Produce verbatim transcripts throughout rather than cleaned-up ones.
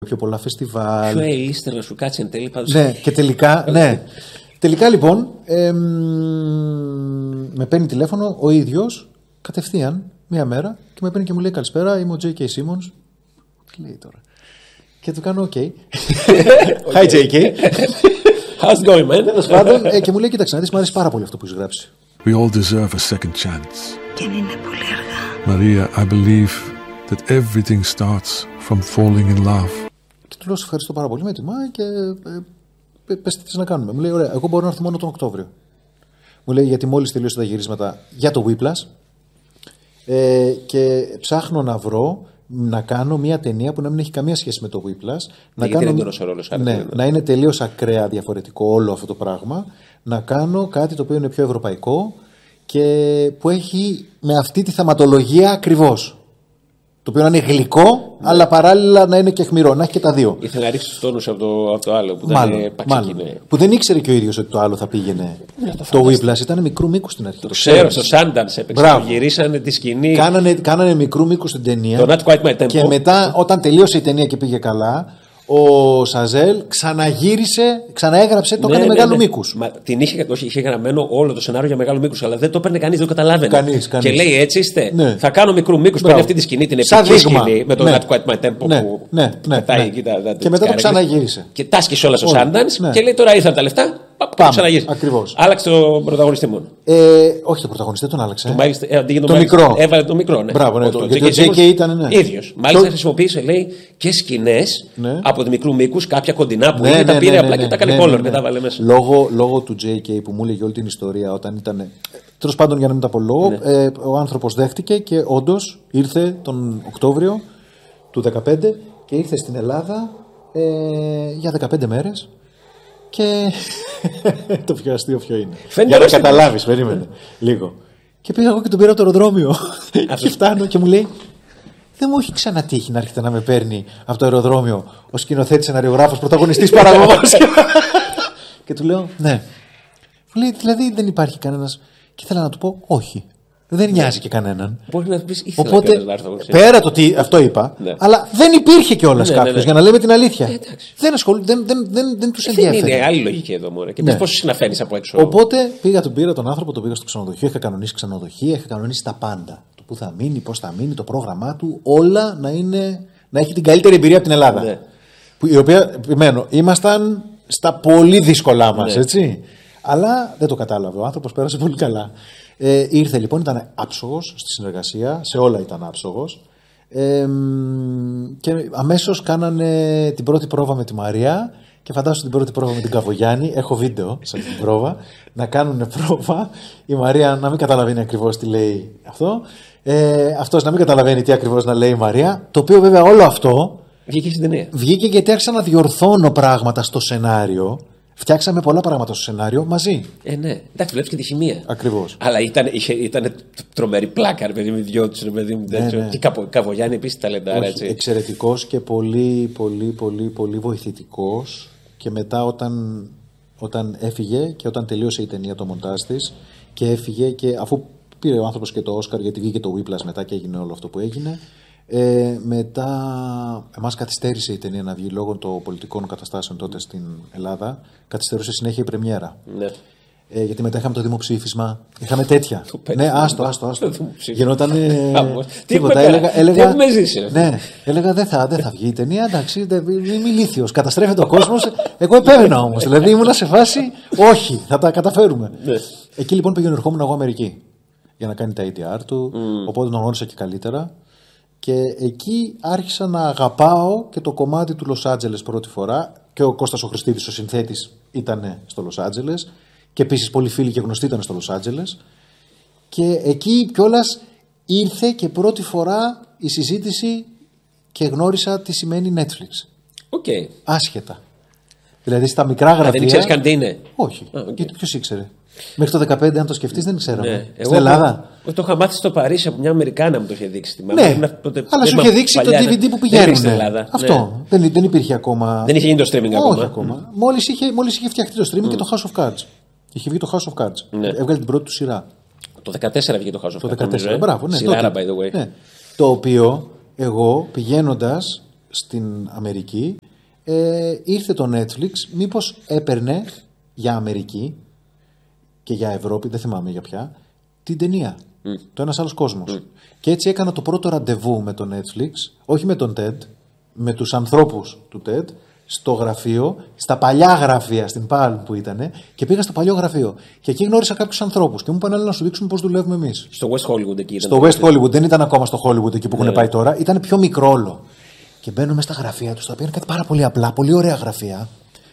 πιο πολλά φεστιβάλ. Πιο ελίστερα να σου κάτσει εν τέλει πάντως. Ναι, και τελικά, ναι. Τελικά λοιπόν, εμ, με παίρνει τηλέφωνο ο ίδιος κατευθείαν μία μέρα και με παίρνει και μου λέει καλησπέρα, είμαι ο τζέι κέι Simmons. Τι λέει τώρα. Και του κάνω OK. Hi τζέι κέι. How's it going, man? Τέλος πάντων, ε, και μου λέει κοίταξε να δεις, μου αρέσει πάρα πολύ αυτό που έχεις γράψει. We all deserve a second chance. Και αν είναι πολύ αργά. Maria, I believe that everything starts from falling in love. Και του λέω σε ευχαριστώ πάρα πολύ, με τιμάει και ε, πες τι θες να κάνουμε. Μου λέει ωραία, εγώ μπορώ να έρθω μόνο τον Οκτώβριο. Μου λέει γιατί μόλις τελείωσε τα γυρίσματα για το Whiplash ε, και ψάχνω να βρω να κάνω μια ταινία που να μην έχει καμία σχέση με το Whiplash. Να, κάνω, κάνω, ρόλος, ναι, να είναι τελείως ακραία διαφορετικό όλο αυτό το πράγμα. Να κάνω κάτι το οποίο είναι πιο ευρωπαϊκό και που έχει με αυτή τη θεματολογία ακριβώς. Το οποίο να είναι γλυκό, ναι, αλλά παράλληλα να είναι και αιχμηρό, να έχει και τα δύο. Ήθελε να ρίξει τους τόνους από το, από το άλλο που μάλλον, ήταν μάλλον. Που δεν ήξερε και ο ίδιος ότι το άλλο θα πήγαινε. Ναι, το το Whiplash ήταν μικρού μήκους στην αρχή. Το, το ξέρω, στο Sundance έπαιξε. Το γυρίσανε τη σκηνή. Κάνανε, κάνανε μικρού μήκους την ταινία. Το Not Quite My Tempo. Και μετά, όταν τελείωσε η ταινία και πήγε καλά, ο Σαζέλ ξαναγύρισε, ξαναέγραψε, το ναι, έκανε ναι, μεγάλου ναι. μήκους. Μα την είχε, όχι, είχε γραμμένο όλο το σενάριο για μεγάλου μήκους, αλλά δεν το έπαιρνε κανείς, δεν το καταλάβαινε. Κανείς, κανείς. Και λέει έτσι είστε. Ναι. Θα κάνω μικρού μήκους. Παίρνει αυτή τη σκηνή, την επική σκηνή με το ναι. Not Quite My Tempo ναι. που ναι. ναι. πετάει ναι. εκεί τα, τα, και μετά το ξαναγύρισε. Και τάσκησε όλα στο Sundance ναι. και λέει τώρα ήρθαν τα λεφτά. Πάμε. Ξαναγύρισε. Ακριβώς. Άλλαξε τον πρωταγωνιστή μόνο. Ε, όχι τον πρωταγωνιστή, τον άλλαξε. Το, μάλιστα, ε, το, το μικρό. Έβαλε το μικρό, ναι. Μπράβο, ναι. Το, το, το, γιατί ο τζέι κέι ήταν, ναι. ίδιος. Μάλιστα το... χρησιμοποίησε, λέει, και σκηνές ναι. από τη μικρού μήκους, κάποια κοντινά που ναι, είναι, ναι, τα πήρε ναι, απλά ναι, και τα ναι, έκανε ναι, color ναι, ναι. και τα βάλε μέσα. Λόγω, λόγω του τζέι κέι που μου έλεγε όλη την ιστορία όταν ήταν. Τέλος πάντων, για να μην τα πω λόγο, ναι. ε, ο άνθρωπος δέχτηκε και όντως ήρθε τον Οκτώβριο του δύο χιλιάδες δεκαπέντε και ήρθε στην Ελλάδα ε, για δεκαπέντε μέρες. Και το πιο αστείο ποιο είναι. Φαίνεται για να καταλάβεις, περίμενε λίγο. Και πήγα εγώ και τον πήρα από το αεροδρόμιο. Και φτάνω και μου λέει: δεν μου έχει ξανατύχει να έρχεται να με παίρνει από το αεροδρόμιο ο σκηνοθέτης, σεναριογράφος, πρωταγωνιστής, παραγωγός. Και του λέω: ναι. Μου λέει: δηλαδή δεν υπάρχει κανένας. Και ήθελα να του πω: όχι. Δεν νοιάζει και κανέναν. Μπορεί να πεις, ήθελα οπότε, να έρθω, πέρα το τι αυτό είπα, ναι. αλλά δεν υπήρχε κιόλας ναι, κάποιος, ναι, ναι. για να λέμε την αλήθεια. Ε, δεν ασχολούν, δεν, δεν, δεν, δεν τους ενδιαφέρει. Δεν είναι άλλη λογική εδώ, μωρέ. Και ναι. πόσο συναφαίνεις από έξω. Οπότε πήγα, τον πήρα τον άνθρωπο, τον πήγα στο ξενοδοχείο, είχα κανονίσει ξενοδοχεία, είχα κανονίσει τα πάντα. Το που θα μείνει, πώς θα μείνει, το πρόγραμμά του, όλα να, είναι, να έχει την καλύτερη εμπειρία από την Ελλάδα. Ναι. Που, η οποία, επιμένω, ήμασταν στα πολύ δύσκολά μας, ναι. έτσι. Αλλά δεν το κατάλαβε. Ο άνθρωπος πέρασε πολύ καλά. Ε, ήρθε λοιπόν, ήταν άψογος στη συνεργασία, σε όλα ήταν άψογος. Ε, και αμέσως κάνανε την πρώτη πρόβα με τη Μαρία. Και φαντάσου την πρώτη πρόβα με την Καβογιάννη. Έχω βίντεο σε αυτή την πρόβα. Να κάνουν πρόβα. Η Μαρία να μην καταλαβαίνει ακριβώς τι λέει αυτό. Ε, αυτός να μην καταλαβαίνει τι ακριβώς να λέει η Μαρία. Το οποίο βέβαια όλο αυτό βγήκε στην ταινία. Βγήκε γιατί άρχισα να διορθώνω πράγματα στο σενάριο. Φτιάξαμε πολλά πράγματα στο σενάριο μαζί. Ε, ναι. Εντάξει, βλέπεις και τη χημεία. Ακριβώς. Αλλά ήταν, είχε, ήταν τρομερή πλάκα, ρε παιδί μου, δυο τους, ρε παιδί μου. Ναι, ναι. Και Καβο, Καβογιάννη επίσης ταλεντάρα, έτσι. Εξαιρετικός και πολύ, πολύ, πολύ, πολύ βοηθητικός. Και μετά όταν, όταν έφυγε και όταν τελείωσε η ταινία, το μοντάζ της, και έφυγε και αφού πήρε ο άνθρωπος και το Όσκαρ, γιατί βγήκε το Whiplash μετά και έγινε όλο αυτό που έγινε. Ε, μετά εμάς καθυστέρησε η ταινία να βγει λόγω των πολιτικών καταστάσεων τότε στην Ελλάδα. Καθυστερούσε συνέχεια η πρεμιέρα. Ναι. Ε, γιατί μετά είχαμε το δημοψήφισμα. Είχαμε τέτοια. Ναι, άστο, άστο, άστο. Γινόταν. Τίποτα. Έλεγα. έλεγα ναι, έλεγα δεν θα, δεν θα βγει η ταινία. Εντάξει, είμαι ηλίθιος. Καταστρέφεται ο κόσμος. Εγώ επέμενα όμως. Δηλαδή ήμουνα σε φάση. Όχι, θα τα καταφέρουμε. Ναι. Εκεί λοιπόν πήγαινε ερχόμουν εγώ Αμερική για να κάνει τα έι ντι αρ του. Mm. Οπότε τον γνώρισα και καλύτερα. Και εκεί άρχισα να αγαπάω και το κομμάτι του Λος Άντζελες πρώτη φορά. Και ο Κώστας ο Χριστίδης, ο συνθέτης, ήταν στο Λος Άντζελες. Και επίσης πολλοί φίλοι και γνωστοί ήταν στο Λος Άντζελες. Και εκεί κιόλας ήρθε και πρώτη φορά η συζήτηση και γνώρισα τι σημαίνει Netflix. Okay. Άσχετα. Δηλαδή στα μικρά γραφεία. Α, δεν ξέρεις καν τι είναι. Όχι. Ah, okay. Γιατί ποιος ήξερε. Μέχρι το δεκαπέντε, αν το σκεφτείς, δεν ξέραμε. Ναι. Στην Ελλάδα. Εγώ το είχα μάθει στο Παρίσι από μια Αμερικάνα μου το είχε δείξει. Ναι, τότε, αλλά σου είχε δείξει παλιά, το ντι βι ντι που πηγαίνουν. Στην Ελλάδα. Αυτό. Ναι. Δεν, δεν υπήρχε ακόμα. Δεν είχε γίνει το streaming ακόμα. Όχι ακόμα. Mm. Μόλις είχε, μόλις είχε φτιαχτεί το streaming mm. και το House of Cards. Είχε βγει το House of Cards. Ναι. Έβγαλε την πρώτη του σειρά. Το δεκατέσσερα βγήκε το House of Cards. Το δεκατέσσερα, μπράβο. Ναι, σειρά, by the way. Ναι. Το οποίο εγώ πηγαίνοντας στην Αμερική, ε, ήρθε το Netflix, μήπως έπαιρνε για Αμερική και για Ευρώπη, δεν θυμάμαι για ποια, την ταινία. Mm. Το Ένας Άλλος Κόσμος. Mm. Και έτσι έκανα το πρώτο ραντεβού με το Netflix, όχι με τον TED, με τους ανθρώπους του TED, στο γραφείο, στα παλιά γραφεία, στην Palm που ήταν, και πήγα στο παλιό γραφείο. Και εκεί γνώρισα κάποιους ανθρώπους και μου είπαν: έλα να σου δείξουμε πώς δουλεύουμε εμείς. Στο West Hollywood εκεί ήταν. Στο West Hollywood, δεν ήταν ακόμα στο Hollywood εκεί που έχουν ναι. πάει τώρα, ήταν πιο μικρό όλο. Και μπαίνουμε στα γραφεία τους, τα οποία είναι κάτι πάρα πολύ απλά, πολύ ωραία γραφεία.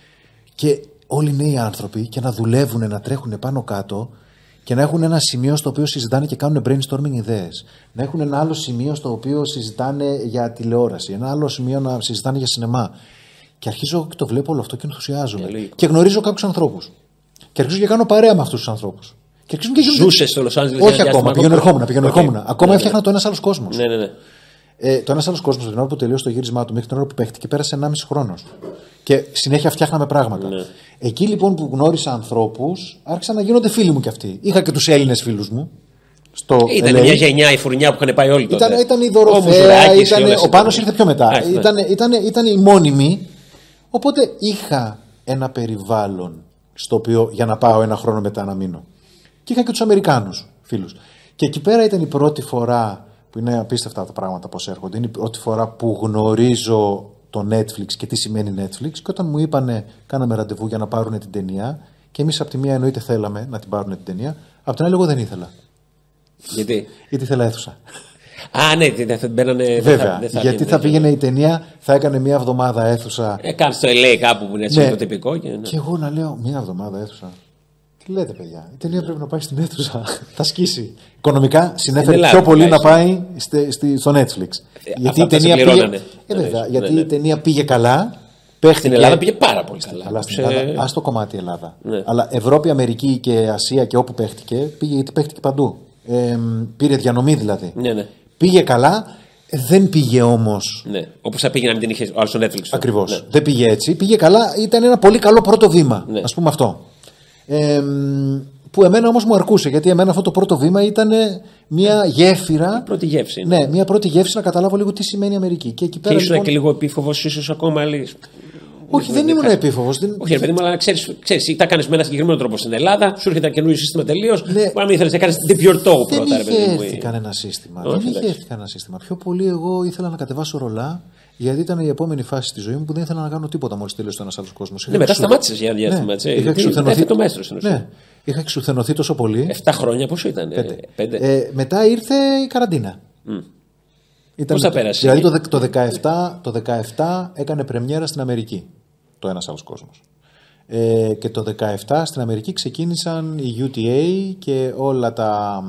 Και όλοι νέοι άνθρωποι, και να δουλεύουν, να τρέχουν πάνω κάτω, και να έχουν ένα σημείο στο οποίο συζητάνε και κάνουν brainstorming ιδέες. Να έχουν ένα άλλο σημείο στο οποίο συζητάνε για τηλεόραση, ένα άλλο σημείο να συζητάνε για σινεμά. Και αρχίζω και το βλέπω όλο αυτό και ενθουσιάζομαι. Yeah, και γνωρίζω κάποιους ανθρώπους. Και αρχίζω και κάνω παρέα με αυτούς τους ανθρώπους. Ζούσε στο Λος Άντζελες? Όχι ακόμα, πηγαίνω ερχόμουν. Okay. Ακόμα έφτιαχνα ναι, ναι. το Ένας Άλλος Κόσμος. Ναι, ναι, ναι. Ε, το Ένας Άλλος Κόσμος, την ώρα που τελείωσε το γύρισμά του μέχρι την ώρα που παίχτηκε, πέρασε ενάμιση χρόνος. Και συνέχεια φτιάχναμε πράγματα. Ναι. Εκεί λοιπόν που γνώρισα ανθρώπους, άρχισαν να γίνονται φίλοι μου κι αυτοί. Είχα και τους Έλληνες φίλους μου. Στο ήταν ελ έι. Μια γενιά, η φουρνιά που είχαν πάει όλοι τότε. Ήταν, ήταν η Δωροθέα, ήταν, ο Πάνος ήρθε πιο μετά. Α, ήταν, ναι. ήταν, ήταν, ήταν οι μόνιμοι. Οπότε είχα ένα περιβάλλον στο οποίο για να πάω ένα χρόνο μετά να μείνω. Και είχα και τους Αμερικάνους φίλους. Και εκεί πέρα ήταν η πρώτη φορά, που είναι απίστευτα τα πράγματα πώς έρχονται, είναι η πρώτη φορά που γνωρίζω το Netflix και τι σημαίνει Netflix. Και όταν μου είπανε, κάναμε ραντεβού για να πάρουν την ταινία, και εμείς από τη μία εννοείται θέλαμε να την πάρουν την ταινία, από την άλλη εγώ δεν ήθελα. Γιατί? Γιατί ήθελα αίθουσα. Α, ναι, δεν θα μπαίνανε. Βέβαια, δεν θα, γιατί θα πήγαινε η ταινία, θα έκανε μία εβδομάδα αίθουσα. Ε, κάνει στο ελ έι κάπου που είναι έτσι ναι. τυπικό. Και, ναι. και εγώ να λέω μία εβδομάδα αίθουσα. Τι λέτε, παιδιά, η ταινία πρέπει να πάει στην αίθουσα. Θα σκίσει. Οικονομικά συνέφερε Ελλάδα, πιο πολύ να πάει στη, στη, στο Netflix. Ε, γιατί η ταινία πήγε. Ε, βέβαια, ναι, γιατί ναι. η ταινία πήγε καλά. Παίχτηκε... Στην Ελλάδα πήγε πάρα πολύ καλά. Αλλά στην Ελλάδα, ας το κομμάτι Ελλάδα. Ναι. Αλλά Ευρώπη, Αμερική και Ασία και όπου παίχτηκε, πήγε γιατί παίχτηκε παντού. Ε, πήρε διανομή δηλαδή. Ναι, ναι. Πήγε καλά, δεν πήγε όμως. Ναι. Όπως θα πήγε να μην την είχε ο άλλος στο Netflix. Ακριβώς. Ναι. Δεν πήγε έτσι. Πήγε καλά, ήταν ένα πολύ καλό πρώτο βήμα. Ναι. Ας πούμε αυτό. Ε, που εμένα όμως μου αρκούσε, γιατί εμένα αυτό το πρώτο βήμα ήταν μια γέφυρα. Μια πρώτη γεύση. Ναι, μια πρώτη γεύση να καταλάβω λίγο τι σημαίνει Αμερική. Και εκεί πέρα. Και ήσουν λοιπόν... και λίγο επίφοβος, ίσως ακόμα. Λίγες... Όχι, δεν ήμουν επίφοβος. Δεν... Όχι, ρε παιδί μου, αλλά ξέρεις, ξέρεις, τα κάνεις με ένα συγκεκριμένο τρόπο στην Ελλάδα, σου έρχεται ένα καινούριο σύστημα τελείως. Ναι. Που αν μην ήθελες να κάνεις την πιορτό πρώτα, ρε παιδί μου. Δεν είχε έρθει κανένα σύστημα. Όχι, δεν είχε έρθει κανένα σύστημα. Πιο πολύ εγώ ήθελα να κατεβάσω ρολά, γιατί ήταν η επόμενη φάση στη ζωή μου που δεν ήθελα να κάνω τίποτα μόλις τέλειωσε Ένας Άλλος Κόσμος. Ναι, μετά σταμάτησε για ένα διάστημα. Ναι, είχα εξουθενωθεί το μέστρο στην ουσία. Ναι, είχα εξουθενωθεί τόσο πολύ. Εφτά χρόνια πόσο ήταν. Πέντε. Πέντε. Ε, μετά ήρθε η καραντίνα. Mm. Πώς θα πέρασε? Δηλαδή το, το, δεκαεπτά, το δεκαεπτά έκανε πρεμιέρα στην Αμερική το Ένας Άλλος Κόσμος. Ε, και το δεκαεπτά στην Αμερική ξεκίνησαν οι γιου τι έι και όλα τα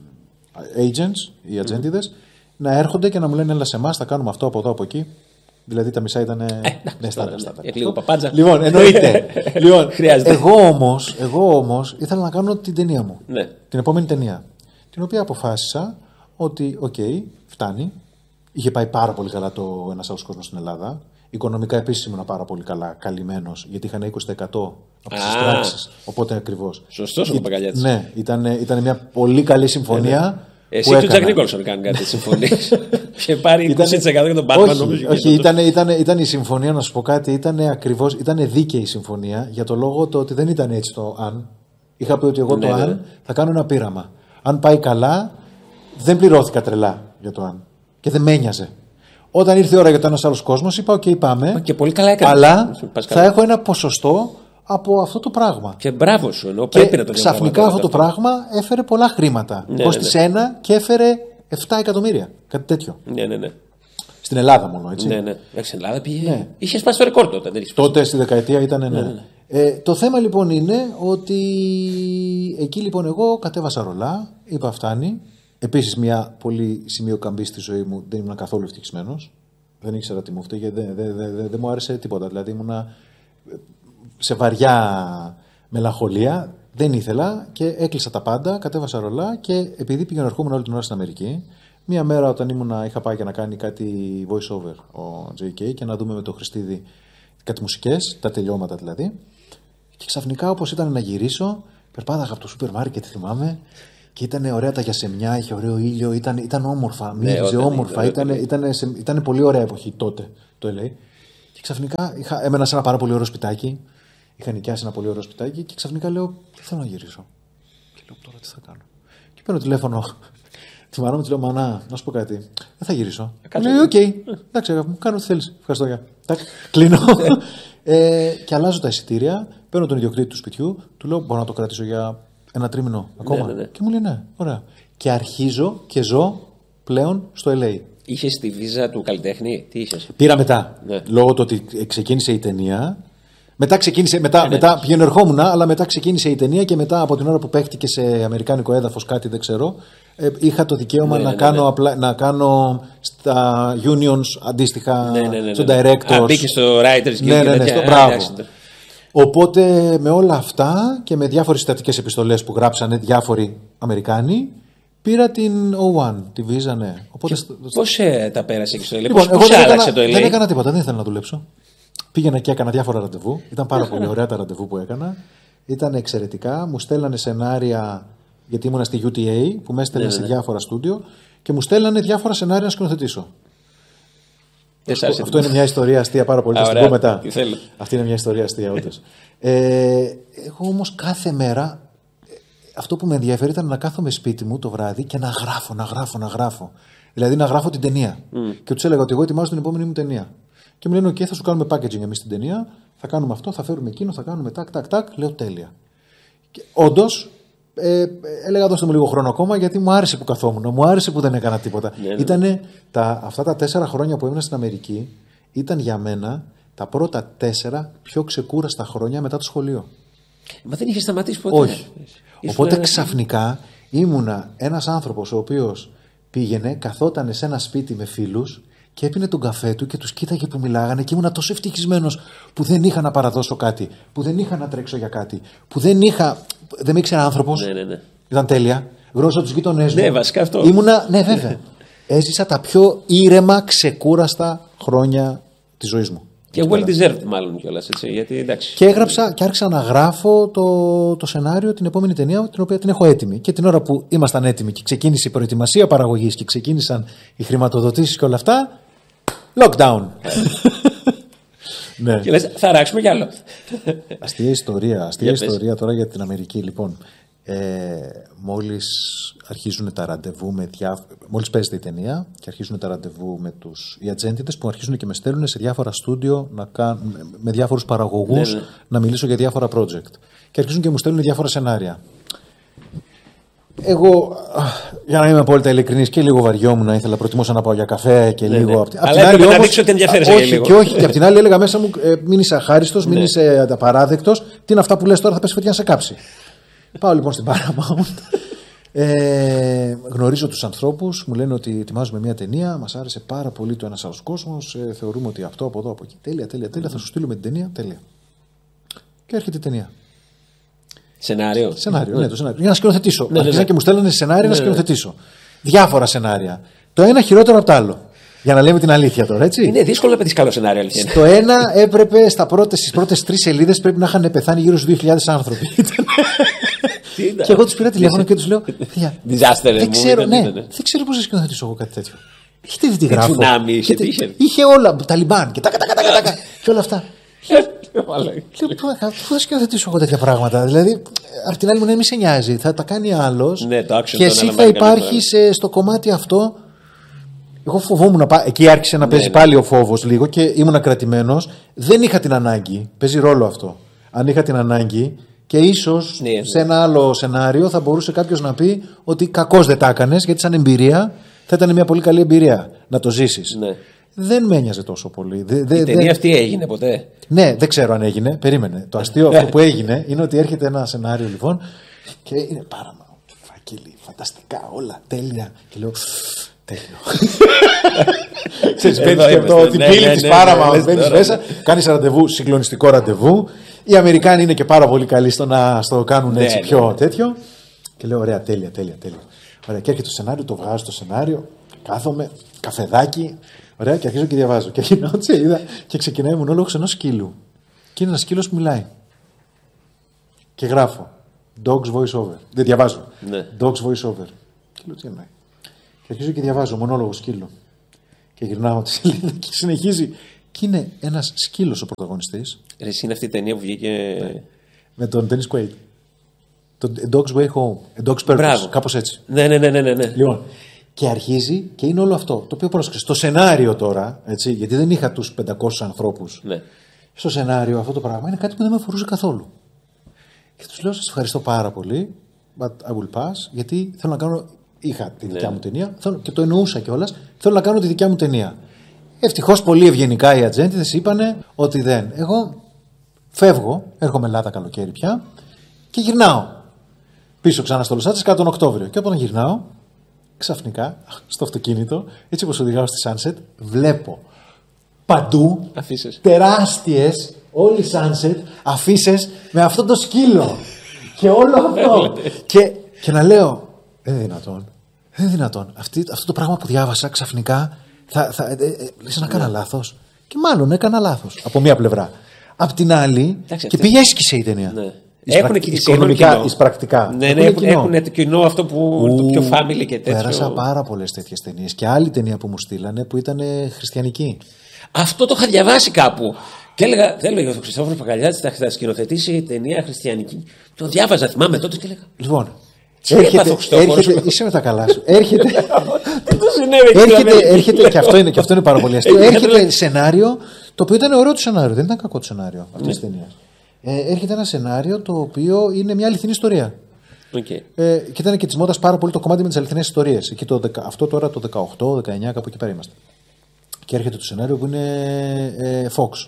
agents, οι ατζέντιδες, mm. να έρχονται και να μου λένε έλα σε εμάς, θα κάνουμε αυτό από εδώ από εκεί. Δηλαδή τα μισά ήταν. Ε, ναι, στάντα, ναι, στάντα. Λίγο παπάντζα. Λοιπόν, εννοείται. Λοιπόν, εγώ όμως, εγώ όμως ήθελα να κάνω την ταινία μου. Ναι. Την επόμενη ταινία. Την οποία αποφάσισα ότι, οκ, okay, φτάνει. Είχε πάει πάρα πολύ καλά το Ένας Άλλος Κόσμος στην Ελλάδα. Οικονομικά επίσης ήμουν πάρα πολύ καλά, καλυμμένος, γιατί είχαν είκοσι τοις εκατό από τις εισπράξεις. Οπότε ακριβώς. Σωστός ο Παπαγκαλιάτης. Ναι, ήταν, ήταν μια πολύ καλή συμφωνία. Εσύ και ο Τζακ Νίκολσον κάνουν κάτι συμφωνίες. Είχε πάρει είκοσι τοις εκατό για τον Batman, νομίζω. Όχι, ήταν, ήταν, ήταν η συμφωνία, να σου πω κάτι, ήταν ακριβώς, ήταν δίκαιη η συμφωνία για το λόγο το ότι δεν ήταν έτσι το αν. Είχα πει ότι εγώ ναι, το ναι. αν θα κάνω ένα πείραμα. Αν πάει καλά, δεν πληρώθηκα τρελά για το αν. Και δεν με ένοιαζε. Όταν ήρθε η ώρα για το Ένας Άλλος Κόσμος, είπα: οκ, okay, πάμε. Και πολύ καλά έκανε. Αλλά θα έχω ένα ποσοστό από αυτό το πράγμα. Και μπράβο σου, ενώ πρέπει να το ξαφνικά αυτό το πράγμα έφερε πολλά χρήματα. Ναι, κόστησε ναι, ναι. ένα και έφερε επτά εκατομμύρια. Κάτι τέτοιο. Ναι, ναι, ναι. Στην Ελλάδα μόνο, έτσι. Ναι, ναι. Στην Ελλάδα πήγε. Ναι. Είχε σπάσει το ρεκόρ τότε. Δεν τότε στη δεκαετία ήταν. Ναι. Ναι, ναι. Ε, το θέμα λοιπόν είναι ότι εκεί λοιπόν εγώ κατέβασα ρολά, είπα φτάνει. Επίσης, μια πολύ σημείο καμπή στη ζωή μου, δεν ήμουν καθόλου ευτυχισμένος. Δεν ήξερα τι μου φταίει, γιατί δεν δε, δε, δε, δε μου άρεσε τίποτα. Δηλαδή, ήμουνα σε βαριά μελαγχολία. Δεν ήθελα και έκλεισα τα πάντα, κατέβασα ρολά και επειδή πήγαινα ερχόμουν όλη την ώρα στην Αμερική, μία μέρα όταν ήμουνα, είχα πάει για να κάνει κάτι voice over ο τζέι κέι και να δούμε με το Χριστίδη κάτι μουσικές, τα τελειώματα δηλαδή. Και ξαφνικά, όπως ήταν να γυρίσω, περπάταγα από το σούπερ μάρκετ, θυμάμαι. Και ήταν ωραία τα γιασεμιά, είχε ωραίο ήλιο, ήταν, ήταν όμορφα. Μύριζε ναι, όμορφα. Ήταν, ήταν, ήταν, ήταν πολύ ωραία εποχή τότε το ελ έι. Και ξαφνικά είχα, έμενα σε ένα πάρα πολύ ωραίο σπιτάκι. Είχα νοικιάσει ένα πολύ ωραίο σπιτάκι και ξαφνικά λέω: δεν θέλω να γυρίσω. Και λέω: τώρα τι θα κάνω. Και παίρνω τηλέφωνο. Τη μάνα μου τη λέω: Μανά, να σου πω κάτι. Δεν θα γυρίσω. Λέει: οκ, okay. εντάξει, μου κάνω ό,τι θέλει. Ευχαριστώ. Για. Κλείνω. ε, και αλλάζω τα εισιτήρια. Παίρνω τον ιδιοκτήτη του σπιτιού. Του λέω: μπορώ να το κρατήσω για ένα τρίμηνο ακόμα. Ναι, ναι, ναι. Και μου λέει: ναι, ωραία. Και αρχίζω και ζω πλέον στο ελ έι. Είχες τη βίζα του καλλιτέχνη, τι είχες? Πήρα μετά. Ναι. Λόγω του ότι ξεκίνησε η ταινία. Μετά ξεκίνησε, μετά, ναι, μετά πηγαίνω ερχόμουν, αλλά μετά ξεκίνησε η ταινία και μετά από την ώρα που παίχτηκε σε αμερικάνικο έδαφος κάτι δεν ξέρω, ε, είχα το δικαίωμα ναι, να, ναι, κάνω, ναι. Απλά, να κάνω στα unions αντίστοιχα, ναι, ναι, ναι, στον ναι. directors. Α, μπήκε στο writers guild. Ναι, ναι, ναι, στο μπράβο. Οπότε με όλα αυτά και με διάφορες συστατικές επιστολές που γράψανε διάφοροι Αμερικάνοι, πήρα την ο ένα, τη βίζα, ναι. Οπότε... Πώς ε, τα πέρασε και στο ελ έι, λοιπόν, πώς, πώς δεν άλλαξε έκανα, το ελ έι? Δεν έκανα τίποτα, δεν ήθελα να δουλέψω. Πήγαινα και έκανα διάφορα ραντεβού. Ήταν πάρα πολύ ωραία τα ραντεβού που έκανα. Ήταν εξαιρετικά. Μου στέλνανε σενάρια, γιατί ήμουνα στη γιου τι έι, που με έστελνε ναι, ναι. σε διάφορα στούντιο και μου στέλνανε διάφορα σενάρια να σκηνοθετήσω. Αυτό, αυτό είναι μια ιστορία αστεία πάρα πολύ. Θα την πω μετά. Αυτή είναι μια ιστορία αστεία, όντως. ε, εγώ όμως κάθε μέρα αυτό που με ενδιαφέρει ήταν να κάθομαι σπίτι μου το βράδυ και να γράφω, να γράφω, να γράφω. Δηλαδή να γράφω την ταινία. Mm. Και του έλεγα ότι εγώ ετοιμάζω την επόμενη μου ταινία. Και μου λένε: OK, θα σου κάνουμε packaging εμείς την ταινία, θα κάνουμε αυτό, θα φέρουμε εκείνο, θα κάνουμε τάκ, τάκ, τάκ. Λέω: τέλεια. Όντως, ε, έλεγα: δώστε μου λίγο χρόνο ακόμα, γιατί μου άρεσε που καθόμουν, μου άρεσε που δεν έκανα τίποτα. Yeah, yeah. Ήτανε τα, αυτά τα τέσσερα χρόνια που έμεινα στην Αμερική, ήταν για μένα τα πρώτα τέσσερα πιο ξεκούραστα χρόνια μετά το σχολείο. Μα δεν είχε σταματήσει ποτέ. Όχι. Οπότε ένα... ξαφνικά ήμουνα ένας άνθρωπος ο οποίος πήγαινε, καθότανε σε ένα σπίτι με φίλους. Και έπινε τον καφέ του και τους κοίταγε που μιλάγανε και ήμουνα τόσο ευτυχισμένος που δεν είχα να παραδώσω κάτι, που δεν είχα να τρέξω για κάτι, που δεν είχα. Δεν με ήξερε άνθρωπος. Ναι, ναι, ναι. Ήταν τέλεια. Γνώρισα τους γείτονές μου. Ναι, βασικά αυτό. Ήμουνα, ναι, βέβαια. Έζησα τα πιο ήρεμα, ξεκούραστα χρόνια της ζωής μου. Και well deserved, μάλλον κιόλας. Έτσι, γιατί, εντάξει. Και έγραψα και άρχισα να γράφω το, το σενάριο, την επόμενη ταινία, την οποία την έχω έτοιμη. Και την ώρα που ήμασταν έτοιμοι και ξεκίνησε η προετοιμασία παραγωγής και ξεκίνησαν οι χρηματοδοτήσεις και όλα αυτά. Lockdown. Ναι. Και λες, θα αράξουμε κι άλλο. Αστεία ιστορία, αστεία ιστορία τώρα για την Αμερική. Λοιπόν, ε, μόλις αρχίζουν τα ραντεβού με διάφορα. Μόλις παίζεται η ταινία και αρχίζουν τα ραντεβού με τους οι ατζέντιδες που αρχίζουν και με στέλνουν σε διάφορα στούντιο να κάν, με διάφορους παραγωγούς ναι, ναι. να μιλήσω για διάφορα project. Και αρχίζουν και μου στέλνουν διάφορα σενάρια. Εγώ, για να είμαι απόλυτα ειλικρινής, και λίγο βαριόμουν, ήθελα, προτιμούσα να πάω για καφέ και ναι, λίγο. Ναι. Αλλά έπρεπε να δείξω ότι ενδιαφέρεσαι όχι, λίγο. Και όχι, και απ' την άλλη έλεγα μέσα μου, ε, μην είσαι αχάριστος, μην ναι. είσαι απαράδεκτος. Τι είναι αυτά που λες τώρα, θα πέσει φωτιά να σε κάψει. Πάω λοιπόν στην Paramount. Ε, γνωρίζω τους ανθρώπους, μου λένε ότι ετοιμάζουμε μια ταινία, μας άρεσε πάρα πολύ το ένας άλλος κόσμος, ε, θεωρούμε ότι αυτό από εδώ από εκεί. Τέλεια, τέλεια, τέλεια, θα σου στείλουμε την ταινία, τέλεια. Και έρχεται η ταινία. Σενάριο. Σενάριο, ναι, το σενάριο. Για να σκηνοθετήσω. Ναι, Αρχίζαν ναι. και μου στέλνανε σενάρια ναι, να σκηνοθετήσω. Διάφορα σενάρια. Το ένα χειρότερο από το άλλο. Για να λέμε την αλήθεια τώρα, έτσι. Είναι δύσκολο να πετύχει καλό σενάριο, αλήθεια. Στο ένα έπρεπε στα πρώτες, στις πρώτες τρεις σελίδες πρέπει να είχαν πεθάνει γύρω στους δύο χιλιάδες άνθρωποι. Και εγώ τους πήρα τηλέφωνο και τους λέω: Disaster, δεν ξέρω, ναι, δεν ξέρω πώς θα σκηνοθετήσω εγώ κάτι τέτοιο. Έχετε δει τι γράφω. Τσουνάμι, είχε, είχε όλα. Ταλιμπάν και τα κατακατακατακα και όλα αυτά. Πού θα σκηνοθετήσω εγώ τέτοια πράγματα. Δηλαδή, απ' την άλλη μου, ναι, μη σε νοιάζει. Θα τα κάνει άλλος ναι, και εσύ θα υπάρχεις στο κομμάτι αυτό. Εγώ φοβόμουν. Εκεί άρχισε να ναι, παίζει ναι. πάλι ο φόβος λίγο και ήμουν κρατημένος. Δεν είχα την ανάγκη. Παίζει ρόλο αυτό. Αν είχα την ανάγκη και ίσως ναι, ναι. σε ένα άλλο σενάριο θα μπορούσε κάποιος να πει ότι κακώς δεν τα έκανες, γιατί σαν εμπειρία θα ήταν μια πολύ καλή εμπειρία να το ζήσεις. Ναι. Δεν με ένοιαζε τόσο πολύ. Δε, δε, η ταινία δε... αυτή έγινε ποτέ. Ναι, δεν ξέρω αν έγινε. Περίμενε. Το αστείο αυτό που έγινε είναι ότι έρχεται ένα σενάριο λοιπόν και είναι Paramount. Φάκελοι, φανταστικά, όλα τέλεια. Και λέω. Τέλειο. Ξέρεις, παίρνεις και το την πύλη της Paramount. Μπαίνεις μέσα, κάνεις ραντεβού, συγκλονιστικό ραντεβού. Οι Αμερικάνοι είναι και πάρα πολύ καλοί στο να στο κάνουν έτσι πιο τέτοιο. Και λέω: ωραία, τέλεια, τέλεια, τέλεια. Ωραία, και έρχεται το σενάριο, το βγάζω το σενάριο, κάθομαι, καφεδάκι. Ωραία, και αρχίζω και διαβάζω. Και γυρνάω τη σελίδα και ξεκινάει μονόλογος ενός σκύλου. Και είναι ένας σκύλος που μιλάει. Και γράφω. Dogs voice over. Δεν διαβάζω. Ναι. Dogs voice over. Και λέω τι εννοεί. Και αρχίζω και διαβάζω μονόλογο σκύλο. Και γυρνάω τη σελίδα και συνεχίζει. Και είναι ένας σκύλος ο πρωταγωνιστής. Εσύ είναι αυτή η ταινία που βγήκε. Ναι. Με τον Dennis Quaid. Το A Dog's Way Home. A Dog's Purpose. Κάπως έτσι. Ναι, ναι, ναι, ναι, ναι. Λοιπόν, και αρχίζει και είναι όλο αυτό. Το οποίο πρόσεξε. Στο σενάριο τώρα, έτσι, γιατί δεν είχα τους πεντακόσιους ανθρώπους. Ναι. Στο σενάριο αυτό το πράγμα είναι κάτι που δεν με αφορούσε καθόλου. Και τους λέω: σας ευχαριστώ πάρα πολύ. But I will pass. Γιατί θέλω να κάνω. Είχα τη δικιά ναι. μου ταινία θέλω, και το εννοούσα κιόλας. Θέλω να κάνω τη δικιά μου ταινία. Ευτυχώς πολύ ευγενικά οι ατζέντιδες είπανε ότι δεν. Εγώ φεύγω, έρχομαι Ελλάδα καλοκαίρι πια και γυρνάω πίσω ξανά στο Λος Άντζελες κατά τον Οκτώβριο. Και όταν γυρνάω, ξαφνικά στο αυτοκίνητο, έτσι όπως οδηγάω στη Sunset, βλέπω παντού αφήσεις. Τεράστιες, όλοι Sunset, αφήσεις με αυτό το σκύλο. Και όλο αυτό. και, και να λέω, δεν είναι δυνατόν. Δεν είναι δυνατόν. Αυτή, αυτό το πράγμα που διάβασα ξαφνικά. Θα, θα, ε, ε, λες να έκανα ναι. λάθος. Και μάλλον έκανα λάθος. Από μία πλευρά. Απ' την άλλη. Εντάξει, και πήγε έσκησε η ταινία. Ναι. Έχουν και οικονομικά, εις πρακτικά. Ναι, ναι, έχουν, έχουν το κοινό αυτό που. Ου, το πιο family και τέτοιο. Πέρασα πάρα πολλές τέτοιες ταινίες. Και άλλη ταινία που μου στείλανε που ήταν χριστιανική. Αυτό το είχα διαβάσει κάπου. Και έλεγα, δεν έλεγα ο Χριστόφορος Παγκαλιάτης θα σκηνοθετήσει ταινία χριστιανική. Το διάβαζα, θυμάμαι τότε και έλεγα. Λοιπόν. Έρχεται, έρχεται, είσαι με τα καλά σου. Έρχεται, έρχεται, έρχεται και, αυτό είναι, και αυτό είναι πάρα πολύ αστείο. Έρχεται σενάριο το οποίο ήταν ωραίο το σενάριο. Δεν ήταν κακό το σενάριο αυτή τη ταινία. Ε, έρχεται ένα σενάριο το οποίο είναι μια αληθινή ιστορία. Okay. Ε, και ήταν και τη μόδα πάρα πολύ το κομμάτι με τις αληθινές ιστορίες. Αυτό τώρα το δεκαοκτώ δεκαεννιά κάπου εκεί πέρα είμαστε. Και έρχεται το σενάριο που είναι ε, Fox.